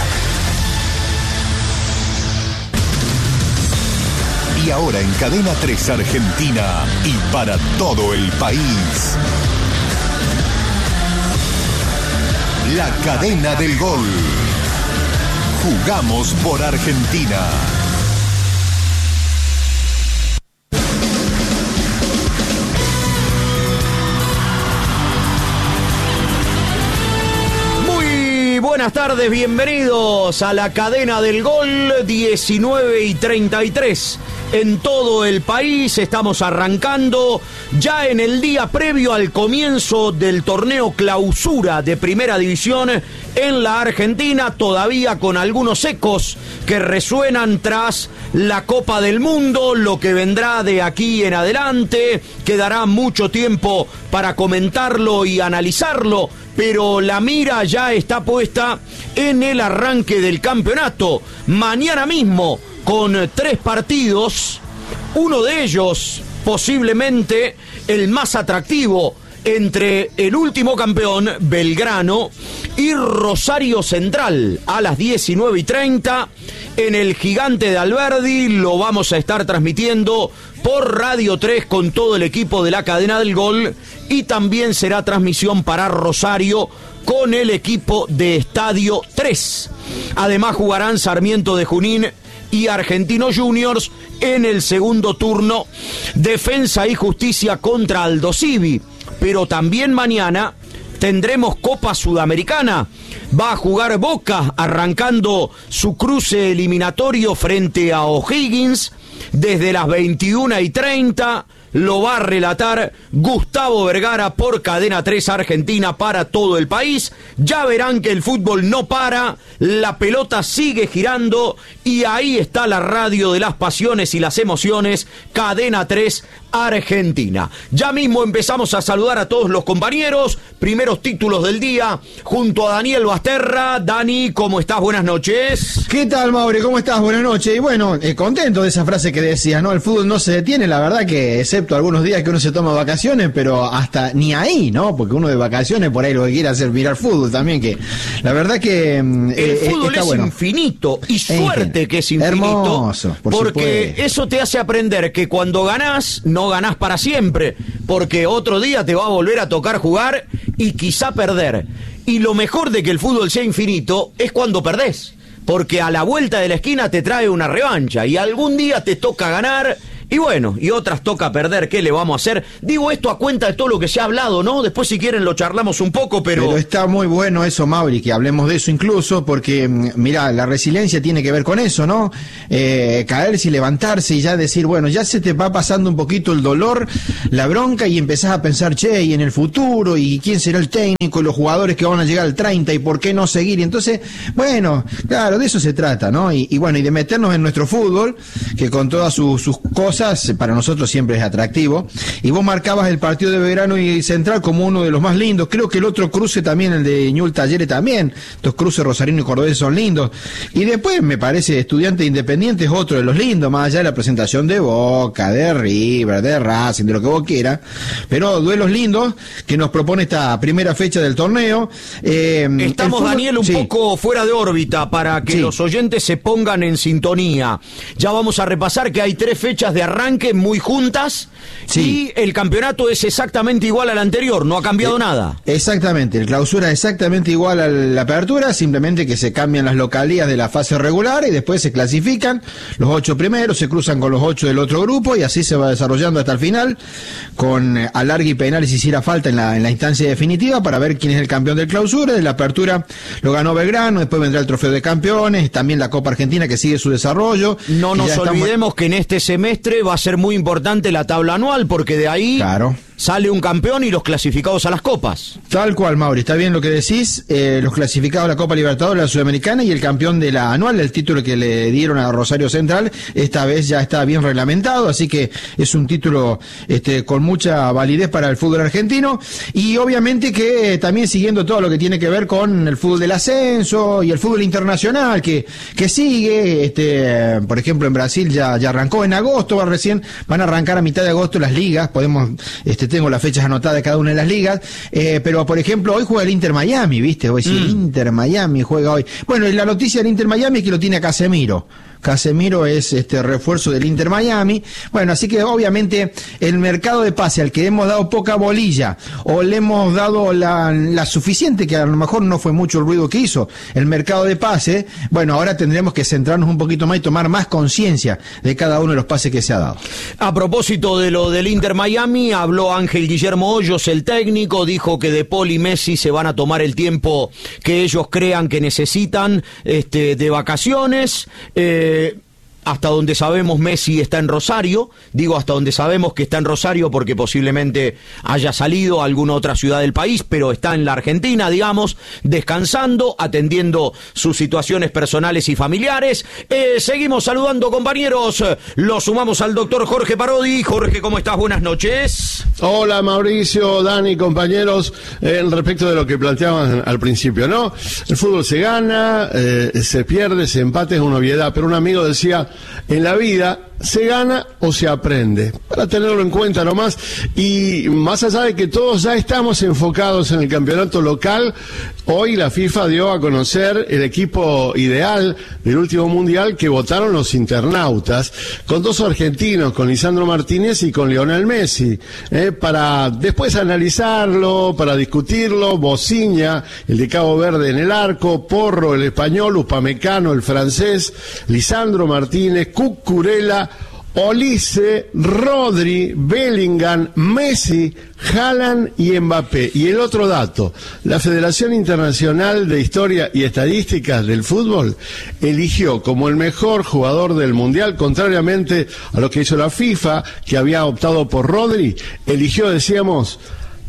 Y ahora en Cadena 3 Argentina y para todo el país, la cadena del gol. Jugamos por Argentina. Buenas tardes, bienvenidos a la cadena del gol, 19:33. En todo el país estamos arrancando ya en el día previo al comienzo del torneo clausura de Primera División en la Argentina, todavía con algunos ecos que resuenan tras la Copa del Mundo, lo que vendrá de aquí en adelante. Quedará mucho tiempo para comentarlo y analizarlo, pero la mira ya está puesta en el arranque del campeonato. Mañana mismo, con 3 partidos, uno de ellos posiblemente el más atractivo, entre el último campeón, Belgrano, y Rosario Central, a las 19:30, en el Gigante de Alberdi. Lo vamos a estar transmitiendo por Radio 3 con todo el equipo de la cadena del gol, y también será transmisión para Rosario con el equipo de Estadio 3. Además jugarán Sarmiento de Junín y Argentinos Juniors en el segundo turno, Defensa y Justicia contra Aldo Civi. Pero también mañana tendremos Copa Sudamericana. Va a jugar Boca, arrancando su cruce eliminatorio frente a O'Higgins desde las 21:30. Lo va a relatar Gustavo Vergara por Cadena 3 Argentina para todo el país. Ya verán que el fútbol no para, la pelota sigue girando y ahí está la radio de las pasiones y las emociones, Cadena 3 Argentina. Ya mismo empezamos a saludar a todos los compañeros. Primeros títulos del día junto a Daniel Basterra. Dani, ¿cómo estás? Buenas noches. ¿Qué tal, Mauri? ¿Cómo estás? Buenas noches. Y bueno, contento de esa frase que decías, ¿no? El fútbol no se detiene, la verdad que es excepto algunos días que uno se toma vacaciones, pero hasta ni ahí, ¿no? Porque uno de vacaciones por ahí lo que quiere hacer es mirar fútbol también, que la verdad que el fútbol está es bueno. Infinito, y suerte que es infinito, hermoso, porque eso te hace aprender que cuando ganás, no ganás para siempre, porque otro día te va a volver a tocar jugar y quizá perder. Y lo mejor de que el fútbol sea infinito es cuando perdés, porque a la vuelta de la esquina te trae una revancha y algún día te toca ganar. Y bueno, y otras toca perder, ¿qué le vamos a hacer? Digo esto a cuenta de todo lo que se ha hablado, ¿no? Después si quieren lo charlamos un poco, pero está muy bueno eso, Mauri, que hablemos de eso incluso, porque, mirá, la resiliencia tiene que ver con eso, ¿no? Caerse y levantarse y ya decir, bueno, ya se te va pasando un poquito el dolor, la bronca, y empezás a pensar, che, y en el futuro, y quién será el técnico, y los jugadores que van a llegar al 30, y por qué no seguir. Y entonces, bueno, claro, de eso se trata, ¿no? Y bueno, y de meternos en nuestro fútbol, que con todas sus cosas, para nosotros siempre es atractivo. Y vos marcabas el partido de Belgrano y Central como uno de los más lindos. Creo que el otro cruce también, el de Ñul Talleres también. Los cruces rosarino y cordobés son lindos. Y después me parece Estudiantes Independiente es otro de los lindos, más allá de la presentación de Boca, de River, de Racing, de lo que vos quieras. Pero duelos lindos que nos propone esta primera fecha del torneo. Estamos, Daniel, un poco fuera de órbita para que los oyentes se pongan en sintonía. Ya vamos a repasar que hay 3 fechas de arranque muy juntas, y el campeonato es exactamente igual al anterior, no ha cambiado nada. Exactamente, el clausura es exactamente igual a la apertura, simplemente que se cambian las localías de la fase regular y después se clasifican los 8 primeros, se cruzan con los 8 del otro grupo y así se va desarrollando hasta el final, con alargue y penales si hiciera falta en la instancia definitiva para ver quién es el campeón del clausura. De la apertura lo ganó Belgrano, después vendrá el trofeo de campeones, también la Copa Argentina que sigue su desarrollo. No nos olvidemos que en este semestre va a ser muy importante la tabla anual, porque de ahí sale un campeón y los clasificados a las copas. Tal cual, Mauri, está bien lo que decís, los clasificados a la Copa Libertadores, la Sudamericana, y el campeón de la anual, el título que le dieron a Rosario Central, esta vez ya está bien reglamentado, así que es un título con mucha validez para el fútbol argentino, y obviamente que también siguiendo todo lo que tiene que ver con el fútbol del ascenso y el fútbol internacional que sigue, por ejemplo en Brasil ya arrancó en agosto, van a arrancar a mitad de agosto las ligas, tengo las fechas anotadas de cada una de las ligas, pero por ejemplo hoy juega el Inter Miami, ¿viste? Hoy sí, el Inter Miami juega hoy. Bueno, y la noticia del Inter Miami es que lo tiene a Casemiro. Casemiro es refuerzo del Inter Miami. Bueno, así que obviamente el mercado de pase al que hemos dado poca bolilla o le hemos dado la suficiente, que a lo mejor no fue mucho el ruido que hizo el mercado de pase, bueno, ahora tendremos que centrarnos un poquito más y tomar más conciencia de cada uno de los pases que se ha dado. A propósito de lo del Inter Miami, habló Ángel Guillermo Hoyos, el técnico, dijo que De Paul y Messi se van a tomar el tiempo que ellos crean que necesitan de vacaciones. Hasta donde sabemos Messi está en Rosario, digo hasta donde sabemos que está en Rosario porque posiblemente haya salido a alguna otra ciudad del país, pero está en la Argentina, digamos, descansando, atendiendo sus situaciones personales y familiares. Seguimos saludando, compañeros, lo sumamos al doctor Jorge Parodi. Jorge, ¿cómo estás? Buenas noches. Hola Mauricio, Dani, compañeros, respecto de lo que planteaban al principio, ¿no? El fútbol se gana, se pierde, se empate, es una obviedad, pero un amigo decía, en la vida se gana o se aprende, para tenerlo en cuenta nomás. Y más allá de que todos ya estamos enfocados en el campeonato local, hoy la FIFA dio a conocer el equipo ideal del último mundial que votaron los internautas, con 2 argentinos, con Lisandro Martínez y con Lionel Messi, para después analizarlo, para discutirlo. Bociña, el de Cabo Verde en el arco, Porro, el español, Upamecano, el francés, Lisandro Martínez, Cucurella, Olise, Rodri, Bellingham, Messi, Haaland y Mbappé. Y el otro dato, la Federación Internacional de Historia y Estadísticas del Fútbol eligió como el mejor jugador del Mundial, contrariamente a lo que hizo la FIFA, que había optado por Rodri, eligió, decíamos,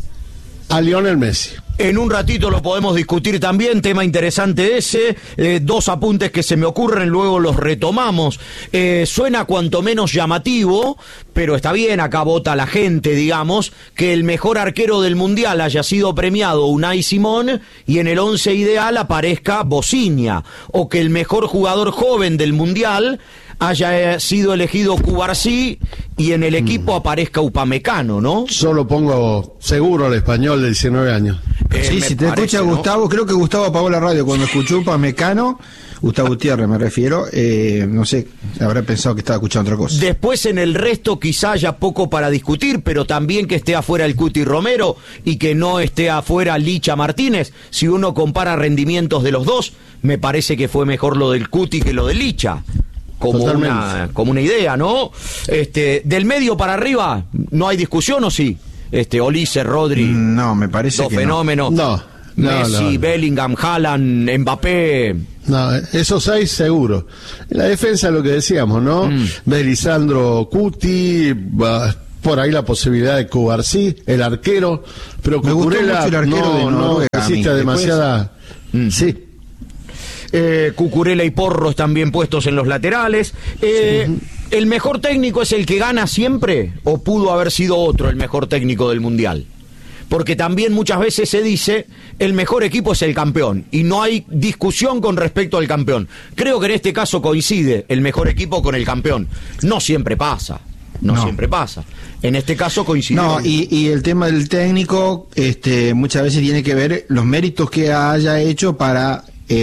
a Lionel Messi. En un ratito lo podemos discutir también, tema interesante ese, 2 apuntes que se me ocurren, luego los retomamos. Suena cuanto menos llamativo, pero está bien, acá vota la gente, digamos, que el mejor arquero del Mundial haya sido premiado Unai Simón y en el 11 ideal aparezca Bociña, o que el mejor jugador joven del Mundial haya sido elegido Cubarsí y en el equipo aparezca Upamecano, ¿no? Solo pongo seguro al Español de 19 años. Sí, si te escucha Gustavo, ¿no? Creo que Gustavo apagó la radio cuando escuchó Upamecano. Gustavo Gutiérrez me refiero, no sé, habrá pensado que estaba escuchando otra cosa. Después en el resto quizá haya poco para discutir, pero también que esté afuera el Cuti Romero y que no esté afuera Licha Martínez. Si uno compara rendimientos de los dos, me parece que fue mejor lo del Cuti que lo de Licha. Como una idea, ¿no? Del medio para arriba, ¿no hay discusión o sí? Olise, Rodri. No, me parece dos que fenómenos. No. Messi, Bellingham, Haaland, Mbappé. No, esos 6 seguro. En la defensa lo que decíamos, ¿no? De Lisandro, Cuti, por ahí la posibilidad de Cubarsí, el arquero, pero Cucurella no existe demasiada. Sí. Cucurella y Porros también puestos en los laterales. ¿El mejor técnico es el que gana siempre o pudo haber sido otro el mejor técnico del Mundial? Porque también muchas veces se dice el mejor equipo es el campeón y no hay discusión con respecto al campeón. Creo que en este caso coincide el mejor equipo con el campeón. No siempre pasa. No siempre pasa. En este caso coincide. No, y el tema del técnico muchas veces tiene que ver los méritos que haya hecho para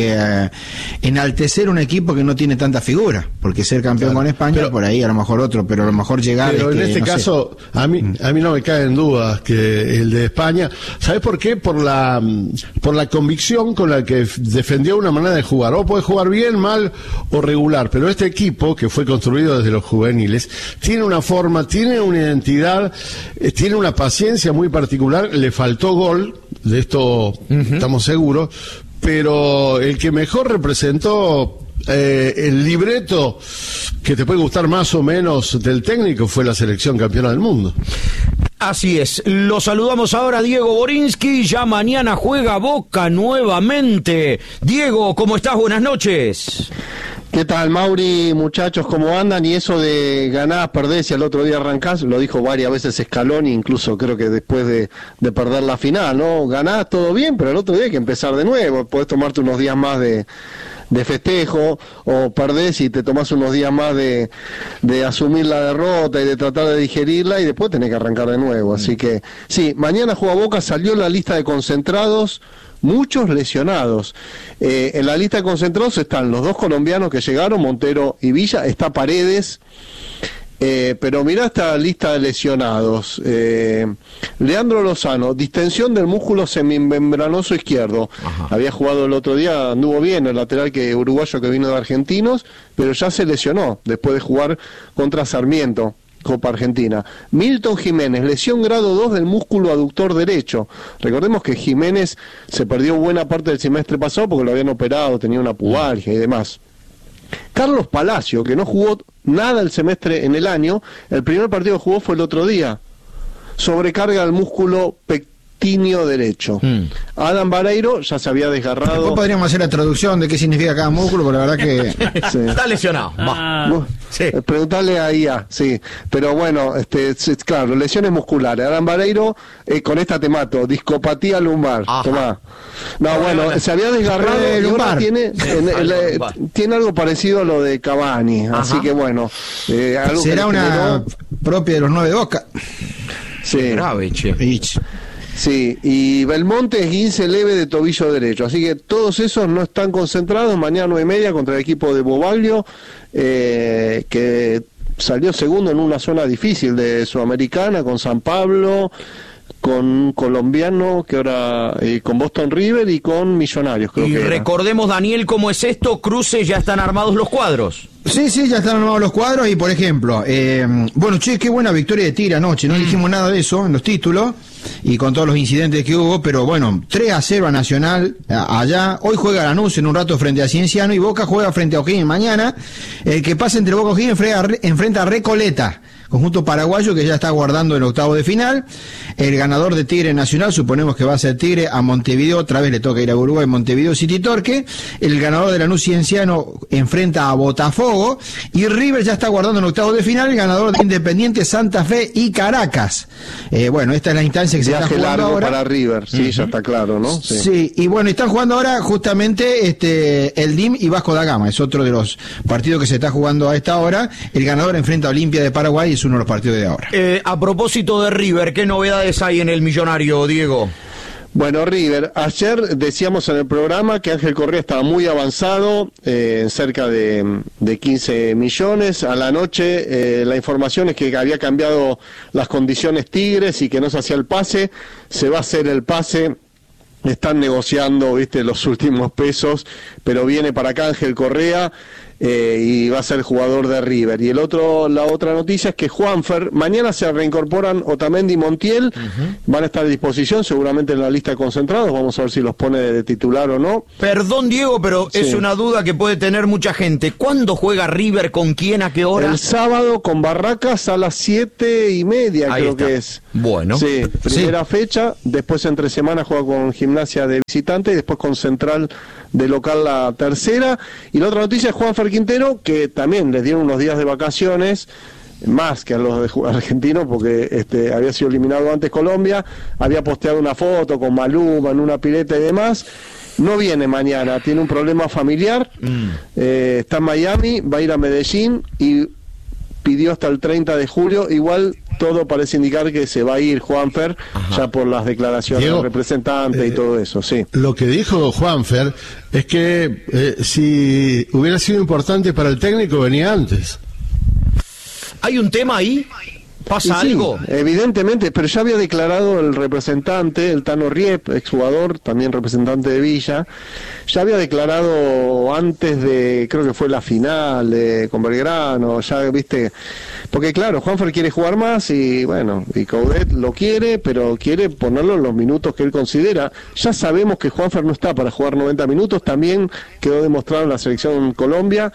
enaltecer un equipo que no tiene tanta figura, porque ser campeón con España, pero, por ahí a lo mejor otro, pero a lo mejor llegar. Pero en este caso, a mí no me cae en duda que el de España, ¿sabes por qué? Por la convicción con la que defendió una manera de jugar. O puede jugar bien, mal o regular, pero este equipo, que fue construido desde los juveniles, tiene una forma, tiene una identidad, tiene una paciencia muy particular. Le faltó gol, de esto estamos seguros, pero el que mejor representó el libreto que te puede gustar más o menos del técnico fue la selección campeona del mundo. Así es, lo saludamos ahora a Diego Borinsky, ya mañana juega Boca nuevamente. Diego, ¿cómo estás? Buenas noches. ¿Qué tal, Mauri? Muchachos, ¿cómo andan? Y eso de ganás, perdés y al otro día arrancás, lo dijo varias veces Scaloni, incluso creo que después de perder la final, ¿no? Ganás, todo bien, pero al otro día hay que empezar de nuevo, podés tomarte unos días más de festejo, o perdés y te tomás unos días más de asumir la derrota y de tratar de digerirla y después tenés que arrancar de nuevo. Así que, sí, mañana juega Boca, salió la lista de concentrados, muchos lesionados. En la lista de concentrados están los dos colombianos que llegaron, Montero y Villa, está Paredes, pero mirá esta lista de lesionados. Leandro Lozano, distensión del músculo semimembranoso izquierdo. Ajá. Había jugado el otro día, anduvo bien el lateral uruguayo que vino de Argentinos, pero ya se lesionó después de jugar contra Sarmiento, Copa Argentina. Milton Jiménez, lesión grado 2 del músculo aductor derecho. Recordemos que Jiménez se perdió buena parte del semestre pasado porque lo habían operado, tenía una pubalgia y demás. Carlos Palacio, que no jugó nada el semestre en el año, el primer partido que jugó fue el otro día. Sobrecarga del músculo pectíneo derecho. Adam Vareiro ya se había desgarrado. Después podríamos hacer la traducción de qué significa cada músculo, porque la verdad que sí. Está lesionado. Sí. Preguntarle a IA, sí. Pero bueno, claro, lesiones musculares. Adam Vareiro, con esta te mato, discopatía lumbar. Tomá. No, bueno, se había desgarrado y ahora tiene algo parecido a lo de Cavani. Ajá. Así que bueno. Algo será que una propia de los 9 de Boca. Sí. Grave, che. Sí, y Belmonte es esguince leve de tobillo derecho, así que todos esos no están concentrados. Mañana 9:30 contra el equipo de Bobaglio, que salió segundo en una zona difícil de Sudamericana, con San Pablo, con un colombiano que ahora con Boston River y con Millonarios, creo que recordemos, Daniel, cómo es esto. Cruces, ya están armados los cuadros. Sí, ya están armados los cuadros y, por ejemplo, bueno, che, qué buena victoria de Tigre anoche, no dijimos nada de eso en los títulos y con todos los incidentes que hubo, pero bueno, 3-0 a Nacional allá. Hoy juega Lanús en un rato frente a Cienciano y Boca juega frente a O'Higgins mañana. El que pasa entre Boca y O'Higgins enfrenta a Recoleta. conjunto paraguayo que ya está aguardando el octavo de final. El ganador de Tigre Nacional, suponemos que va a ser Tigre, a Montevideo, otra vez le toca ir a Uruguay, Montevideo City Torque. El ganador de Lanús Cienciano enfrenta a Botafogo, y River ya está aguardando el octavo de final, el ganador de Independiente, Santa Fe y Caracas. Bueno, esta es la instancia que se está jugando largo ahora. Para River, sí, ya está claro, ¿no? Sí, y bueno, están jugando ahora justamente el DIM y Vasco da Gama, es otro de los partidos que se está jugando a esta hora. El ganador enfrenta a Olimpia de Paraguay, es uno de los partidos de ahora. A propósito de River, ¿qué novedades hay en el Millonario, Diego? Bueno, River, ayer decíamos en el programa que Ángel Correa estaba muy avanzado, cerca de 15 millones. A la noche la información es que había cambiado las condiciones Tigres y que no se hacía el pase. Se va a hacer el pase, están negociando, los últimos pesos, pero viene para acá Ángel Correa. Y va a ser jugador de River. Y la otra noticia es que Juanfer, mañana se reincorporan Otamendi y Montiel, van a estar a disposición seguramente en la lista de concentrados, vamos a ver si los pone de titular o no. Perdón, Diego, pero sí, es una duda que puede tener mucha gente. ¿Cuándo juega River? ¿Con quién? ¿A qué hora? El sábado con Barracas a las 7:30, ahí creo está. Que es. Bueno. Sí, primera fecha, después entre semana juega con Gimnasia de visitante y después con Central de local la tercera. Y la otra noticia es Juanfer Quintero, que también les dieron unos días de vacaciones, más que a los argentinos, porque había sido eliminado antes Colombia, había posteado una foto con Maluma en una pileta y demás. No viene mañana, tiene un problema familiar, está en Miami, va a ir a Medellín y pidió hasta el 30 de julio, igual todo parece indicar que se va a ir Juanfer, ya por las declaraciones del representante y todo eso, sí. Lo que dijo Juanfer es que si hubiera sido importante para el técnico venía antes. ¿Hay un tema ahí? ¿Pasa algo? Sí, evidentemente, pero ya había declarado el representante, el Tano Riep, exjugador, también representante de Villa, ya había declarado antes de, creo que fue la final con Belgrano, ya viste, porque claro, Juanfer quiere jugar más y bueno, y Coudet lo quiere, pero quiere ponerlo en los minutos que él considera. Ya sabemos que Juanfer no está para jugar 90 minutos, también quedó demostrado en la selección Colombia.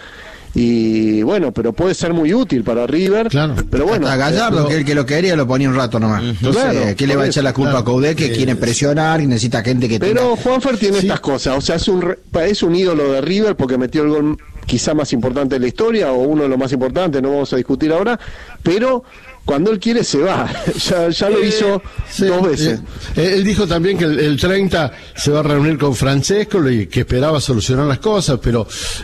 Y bueno, pero puede ser muy útil para River. Claro. Pero bueno, hasta Gallardo, que el que lo quería lo ponía un rato nomás. Entonces, claro, ¿qué le va a echar la culpa a Coudet, que quieren presionar y necesita gente que pero Juanfer tiene estas cosas, o sea, es un ídolo de River porque metió el gol quizá más importante de la historia, o uno de los más importantes, no vamos a discutir ahora, pero cuando él quiere se va, ya lo hizo 2 veces. Él dijo también que el 30 se va a reunir con Francesco y que esperaba solucionar las cosas, pero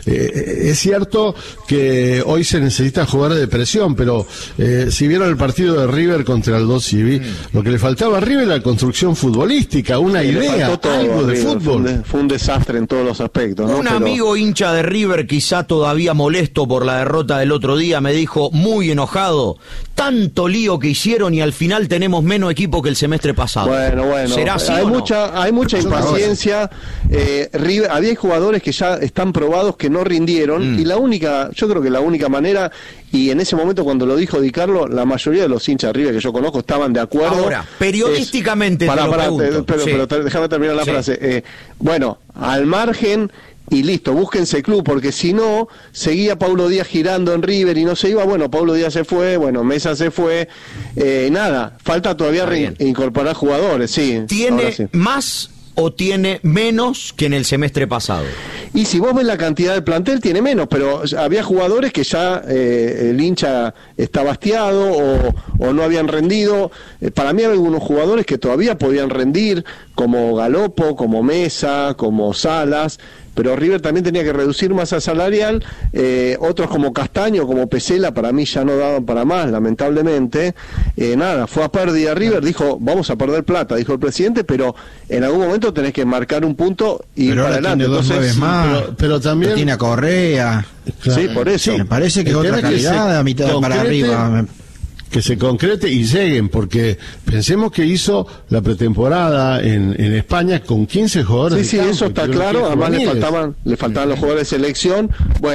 es cierto que hoy se necesita jugar de presión, pero si vieron el partido de River contra el Aldo Civi, lo que le faltaba a River era la construcción futbolística, una idea, algo de fútbol. Fue un desastre en todos los aspectos, ¿no? Un amigo hincha de River, quizá todavía molesto por la derrota del otro día, me dijo muy enojado: tanto lío que hicieron y al final tenemos menos equipo que el semestre pasado. Bueno, ¿será así hay o no? Hay mucha impaciencia. River, había jugadores que ya están probados que no rindieron, y yo creo que la única manera, y en ese momento cuando lo dijo Di Carlo, la mayoría de los hinchas de River que yo conozco estaban de acuerdo. Ahora, periodísticamente pero déjame terminar la frase. Bueno, al margen y listo, búsquense club, porque si no, seguía Paulo Díaz girando en River y no se iba. Bueno, Paulo Díaz se fue, Mesa se fue, nada, falta todavía incorporar jugadores, sí. ¿Tiene más o tiene menos que en el semestre pasado? Y si vos ves la cantidad del plantel, tiene menos, pero había jugadores que ya el hincha está hastiado o no habían rendido. Para mí hay algunos jugadores que todavía podían rendir, como Galopo, como Mesa, como Salas, pero River también tenía que reducir masa salarial. Otros como Castaño, como Pesela, para mí ya no daban para más, lamentablemente. Nada, fue a pérdida River, dijo, vamos a perder plata, dijo el presidente, pero en algún momento tenés que marcar un punto y ir para adelante. Entonces, pero también tiene a Correa. Claro. Sí, por eso. Me parece que es otra calidad, a mitad para arriba. Que se concrete y lleguen, porque pensemos que hizo la pretemporada en España con 15 jugadores. Sí, eso está claro. Además le faltaban los jugadores de selección. Bueno,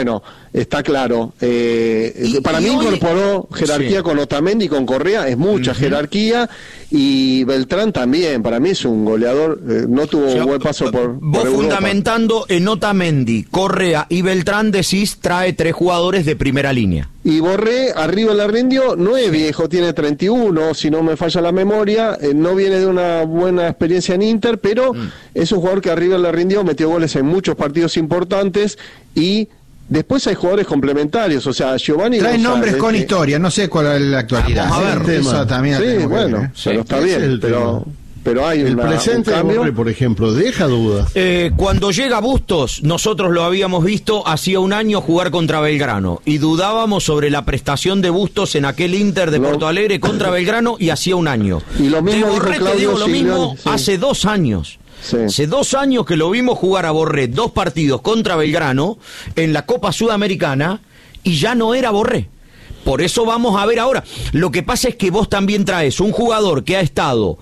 está claro. Para mí incorporó jerarquía con Otamendi y con Correa, es mucha jerarquía, y Beltrán también, para mí es un goleador, no tuvo buen paso por Vos Europa. Fundamentando en Otamendi, Correa y Beltrán, decís, trae 3 jugadores de primera línea. Y Borré arriba le rindió, no es viejo, tiene 31, si no me falla la memoria, no viene de una buena experiencia en Inter, pero es un jugador que arriba le rindió, metió goles en muchos partidos importantes, y después hay jugadores complementarios, o sea, Giovanni traen González, nombres con historia, no sé cuál es la actualidad. Vamos a ver, eso también sí, bueno, pero está bien, pero hay el presente de Borré, por ejemplo, deja dudas. Cuando llega Bustos, nosotros lo habíamos visto hacía un año jugar contra Belgrano y dudábamos sobre la prestación de Bustos en aquel Inter de Porto Alegre contra Belgrano, y hacía un año. Y lo mismo de Borré te digo lo mismo, sí. hace 2 años. Sí. Hace 2 años que lo vimos jugar a Borré 2 partidos contra Belgrano en la Copa Sudamericana y ya no era Borré. Por eso vamos a ver ahora. Lo que pasa es que vos también traes un jugador que ha estado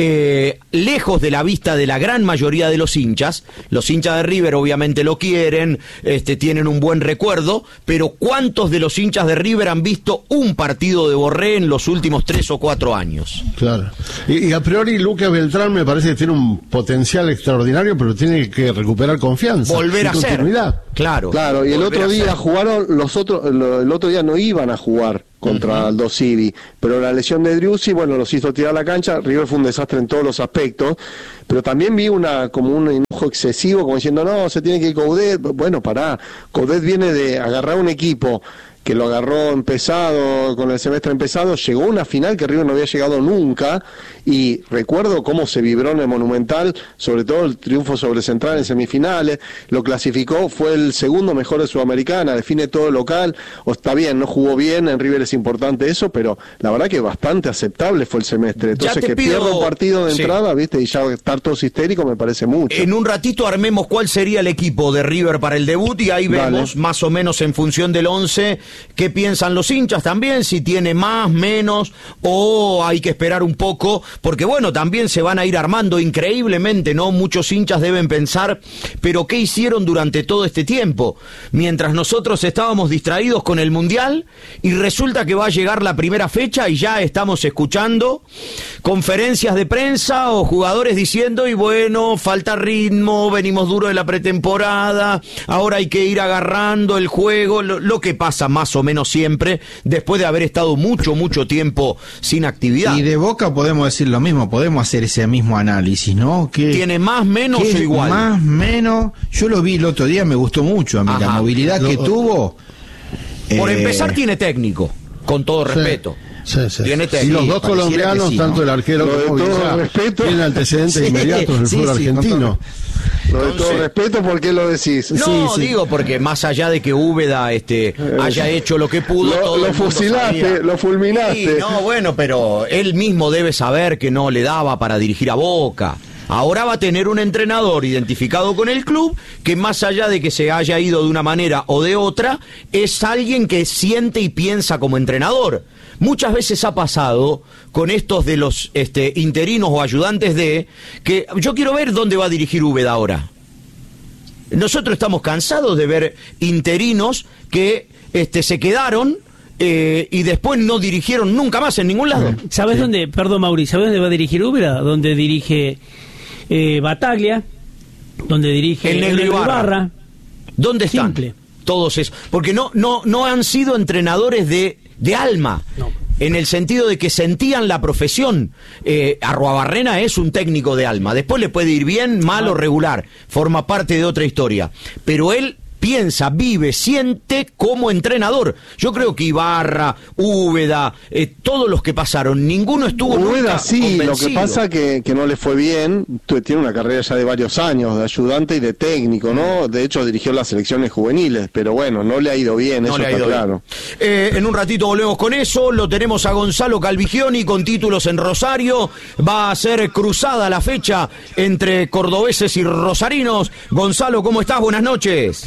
lejos de la vista de la gran mayoría de los hinchas. Los hinchas de River obviamente lo quieren, tienen un buen recuerdo, pero ¿cuántos de los hinchas de River han visto un partido de Borré en los últimos 3 o 4 años? Claro. Y a priori Lucas Beltrán me parece que tiene un potencial extraordinario, pero tiene que recuperar confianza. Volver a ser. Claro, y el otro día jugaron el otro día no iban a jugar contra Aldo Civi, pero la lesión de Driussi, bueno, los hizo tirar a la cancha. River fue un desastre en todos los aspectos, pero también vi como un enojo excesivo, como diciendo, no, se tiene que ir Coudet. Bueno, pará, Coudet viene de agarrar un equipo que lo agarró empezado, con el semestre empezado, llegó a una final que River no había llegado nunca, y recuerdo cómo se vibró en el Monumental, sobre todo el triunfo sobre Central en semifinales, lo clasificó, fue el segundo mejor de Sudamericana, define todo local, o está bien, no jugó bien, en River es importante eso, pero la verdad que bastante aceptable fue el semestre, entonces que pierda un partido de entrada, viste, y ya estar todos histéricos me parece mucho. En un ratito armemos cuál sería el equipo de River para el debut, y ahí vemos, más o menos en función del 11, qué piensan los hinchas también, si tiene más, menos, o hay que esperar un poco, porque bueno, también se van a ir armando increíblemente, ¿no? Muchos hinchas deben pensar, pero ¿qué hicieron durante todo este tiempo? Mientras nosotros estábamos distraídos con el Mundial, y resulta que va a llegar la primera fecha y ya estamos escuchando conferencias de prensa o jugadores diciendo, y bueno, falta ritmo, venimos duro de la pretemporada, ahora hay que ir agarrando el juego, lo que pasa más o menos siempre, después de haber estado mucho tiempo sin actividad. Y de Boca podemos decir lo mismo, podemos hacer ese mismo análisis, ¿no? ¿Tiene más, menos o igual? Más, menos, yo lo vi el otro día, me gustó mucho a mí. La movilidad que tuvo. Por empezar, tiene técnico, con todo respeto. Sí. Tiene técnico. Y los dos colombianos, sí, tanto el arquero como Villa, tienen antecedentes inmediatos del fútbol argentino. Lo de todo respeto, ¿por qué lo decís? No, digo porque más allá de que Úbeda haya hecho lo que pudo, lo fusilaste, lo fulminaste. Sí, no, bueno, pero él mismo debe saber que no le daba para dirigir a Boca. Ahora va a tener un entrenador identificado con el club que, más allá de que se haya ido de una manera o de otra, es alguien que siente y piensa como entrenador. Muchas veces ha pasado con estos de los interinos o ayudantes que yo quiero ver dónde va a dirigir Úbeda ahora. Nosotros estamos cansados de ver interinos que se quedaron y después no dirigieron nunca más en ningún lado. ¿Sabes dónde? Perdón, Mauri, ¿sabes dónde va a dirigir Úbeda? Donde dirige Bataglia, donde dirige el Negro Ibarra. ¿Dónde están? Simple. Todos esos, porque no han sido entrenadores de alma, no, en el sentido de que sentían la profesión. Arruabarrena es un técnico de alma, después le puede ir bien, mal o regular, forma parte de otra historia, pero él piensa, vive, siente como entrenador. Yo creo que Ibarra, Úbeda, todos los que pasaron, ninguno estuvo Úbeda sí, convencido. Lo que pasa que no le fue bien. Tiene una carrera ya de varios años de ayudante y de técnico, ¿no? De hecho dirigió las selecciones juveniles, pero bueno, no le ha ido bien, no, eso está claro. En un ratito volvemos con eso. Lo tenemos a Gonzalo Calvigioni con títulos en Rosario. Va a ser cruzada la fecha entre cordobeses y rosarinos. Gonzalo, ¿cómo estás? Buenas noches.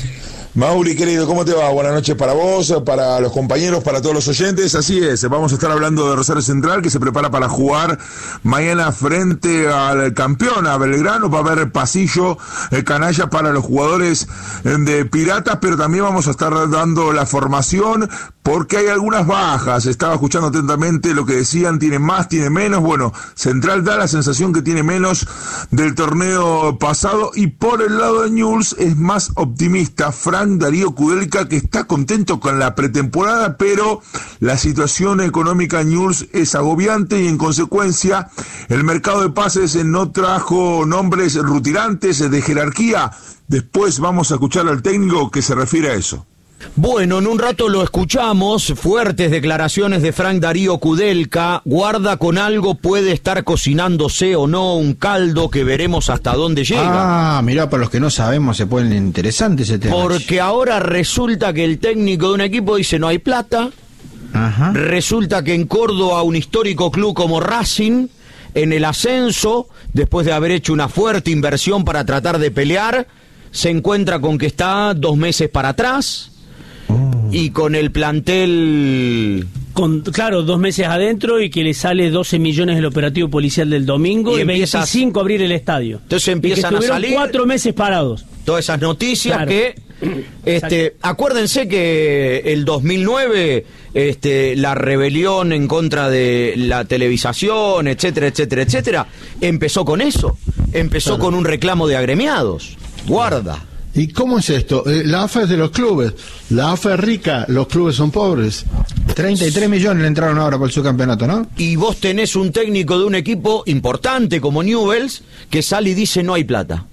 Mauri, querido, ¿cómo te va? Buenas noches para vos, para los compañeros, para todos los oyentes. Así es, vamos a estar hablando de Rosario Central, que se prepara para jugar mañana frente al campeón, a Belgrano. Va a haber pasillo canalla para los jugadores de Piratas, pero también vamos a estar dando la formación porque hay algunas bajas. Estaba escuchando atentamente lo que decían, tiene más, tiene menos. Bueno, Central da la sensación que tiene menos del torneo pasado, y por el lado de Newell's es más optimista Frank Darío Kudelka, que está contento con la pretemporada, pero la situación económica en Newell's es agobiante y en consecuencia el mercado de pases no trajo nombres rutilantes de jerarquía. Después vamos a escuchar al técnico que se refiere a eso. Bueno, en un rato lo escuchamos, fuertes declaraciones de Frank Darío Kudelka, guarda con algo, puede estar cocinándose o no un caldo que veremos hasta dónde llega. Ah, mirá, para los que no sabemos se pone interesante ese tema. Porque ahora resulta que el técnico de un equipo dice no hay plata. Ajá. Resulta que en Córdoba un histórico club como Racing, en el ascenso, después de haber hecho una fuerte inversión para tratar de pelear, se encuentra con que está 2 meses para atrás. Y con el plantel... Claro, 2 meses adentro y que le sale 12 millones el operativo policial del domingo y 25 abrir el estadio. Entonces empiezan a salir 4 meses parados. Todas esas noticias, claro. Que... acuérdense que el 2009 la rebelión en contra de la televisación, etcétera, etcétera, etcétera, empezó con eso. Empezó con un reclamo de agremiados. Guarda. ¿Y cómo es esto? La AFA es de los clubes. La AFA es rica, los clubes son pobres. 33 millones le entraron ahora por el subcampeonato, ¿no? Y vos tenés un técnico de un equipo importante como Newell's que sale y dice no hay plata.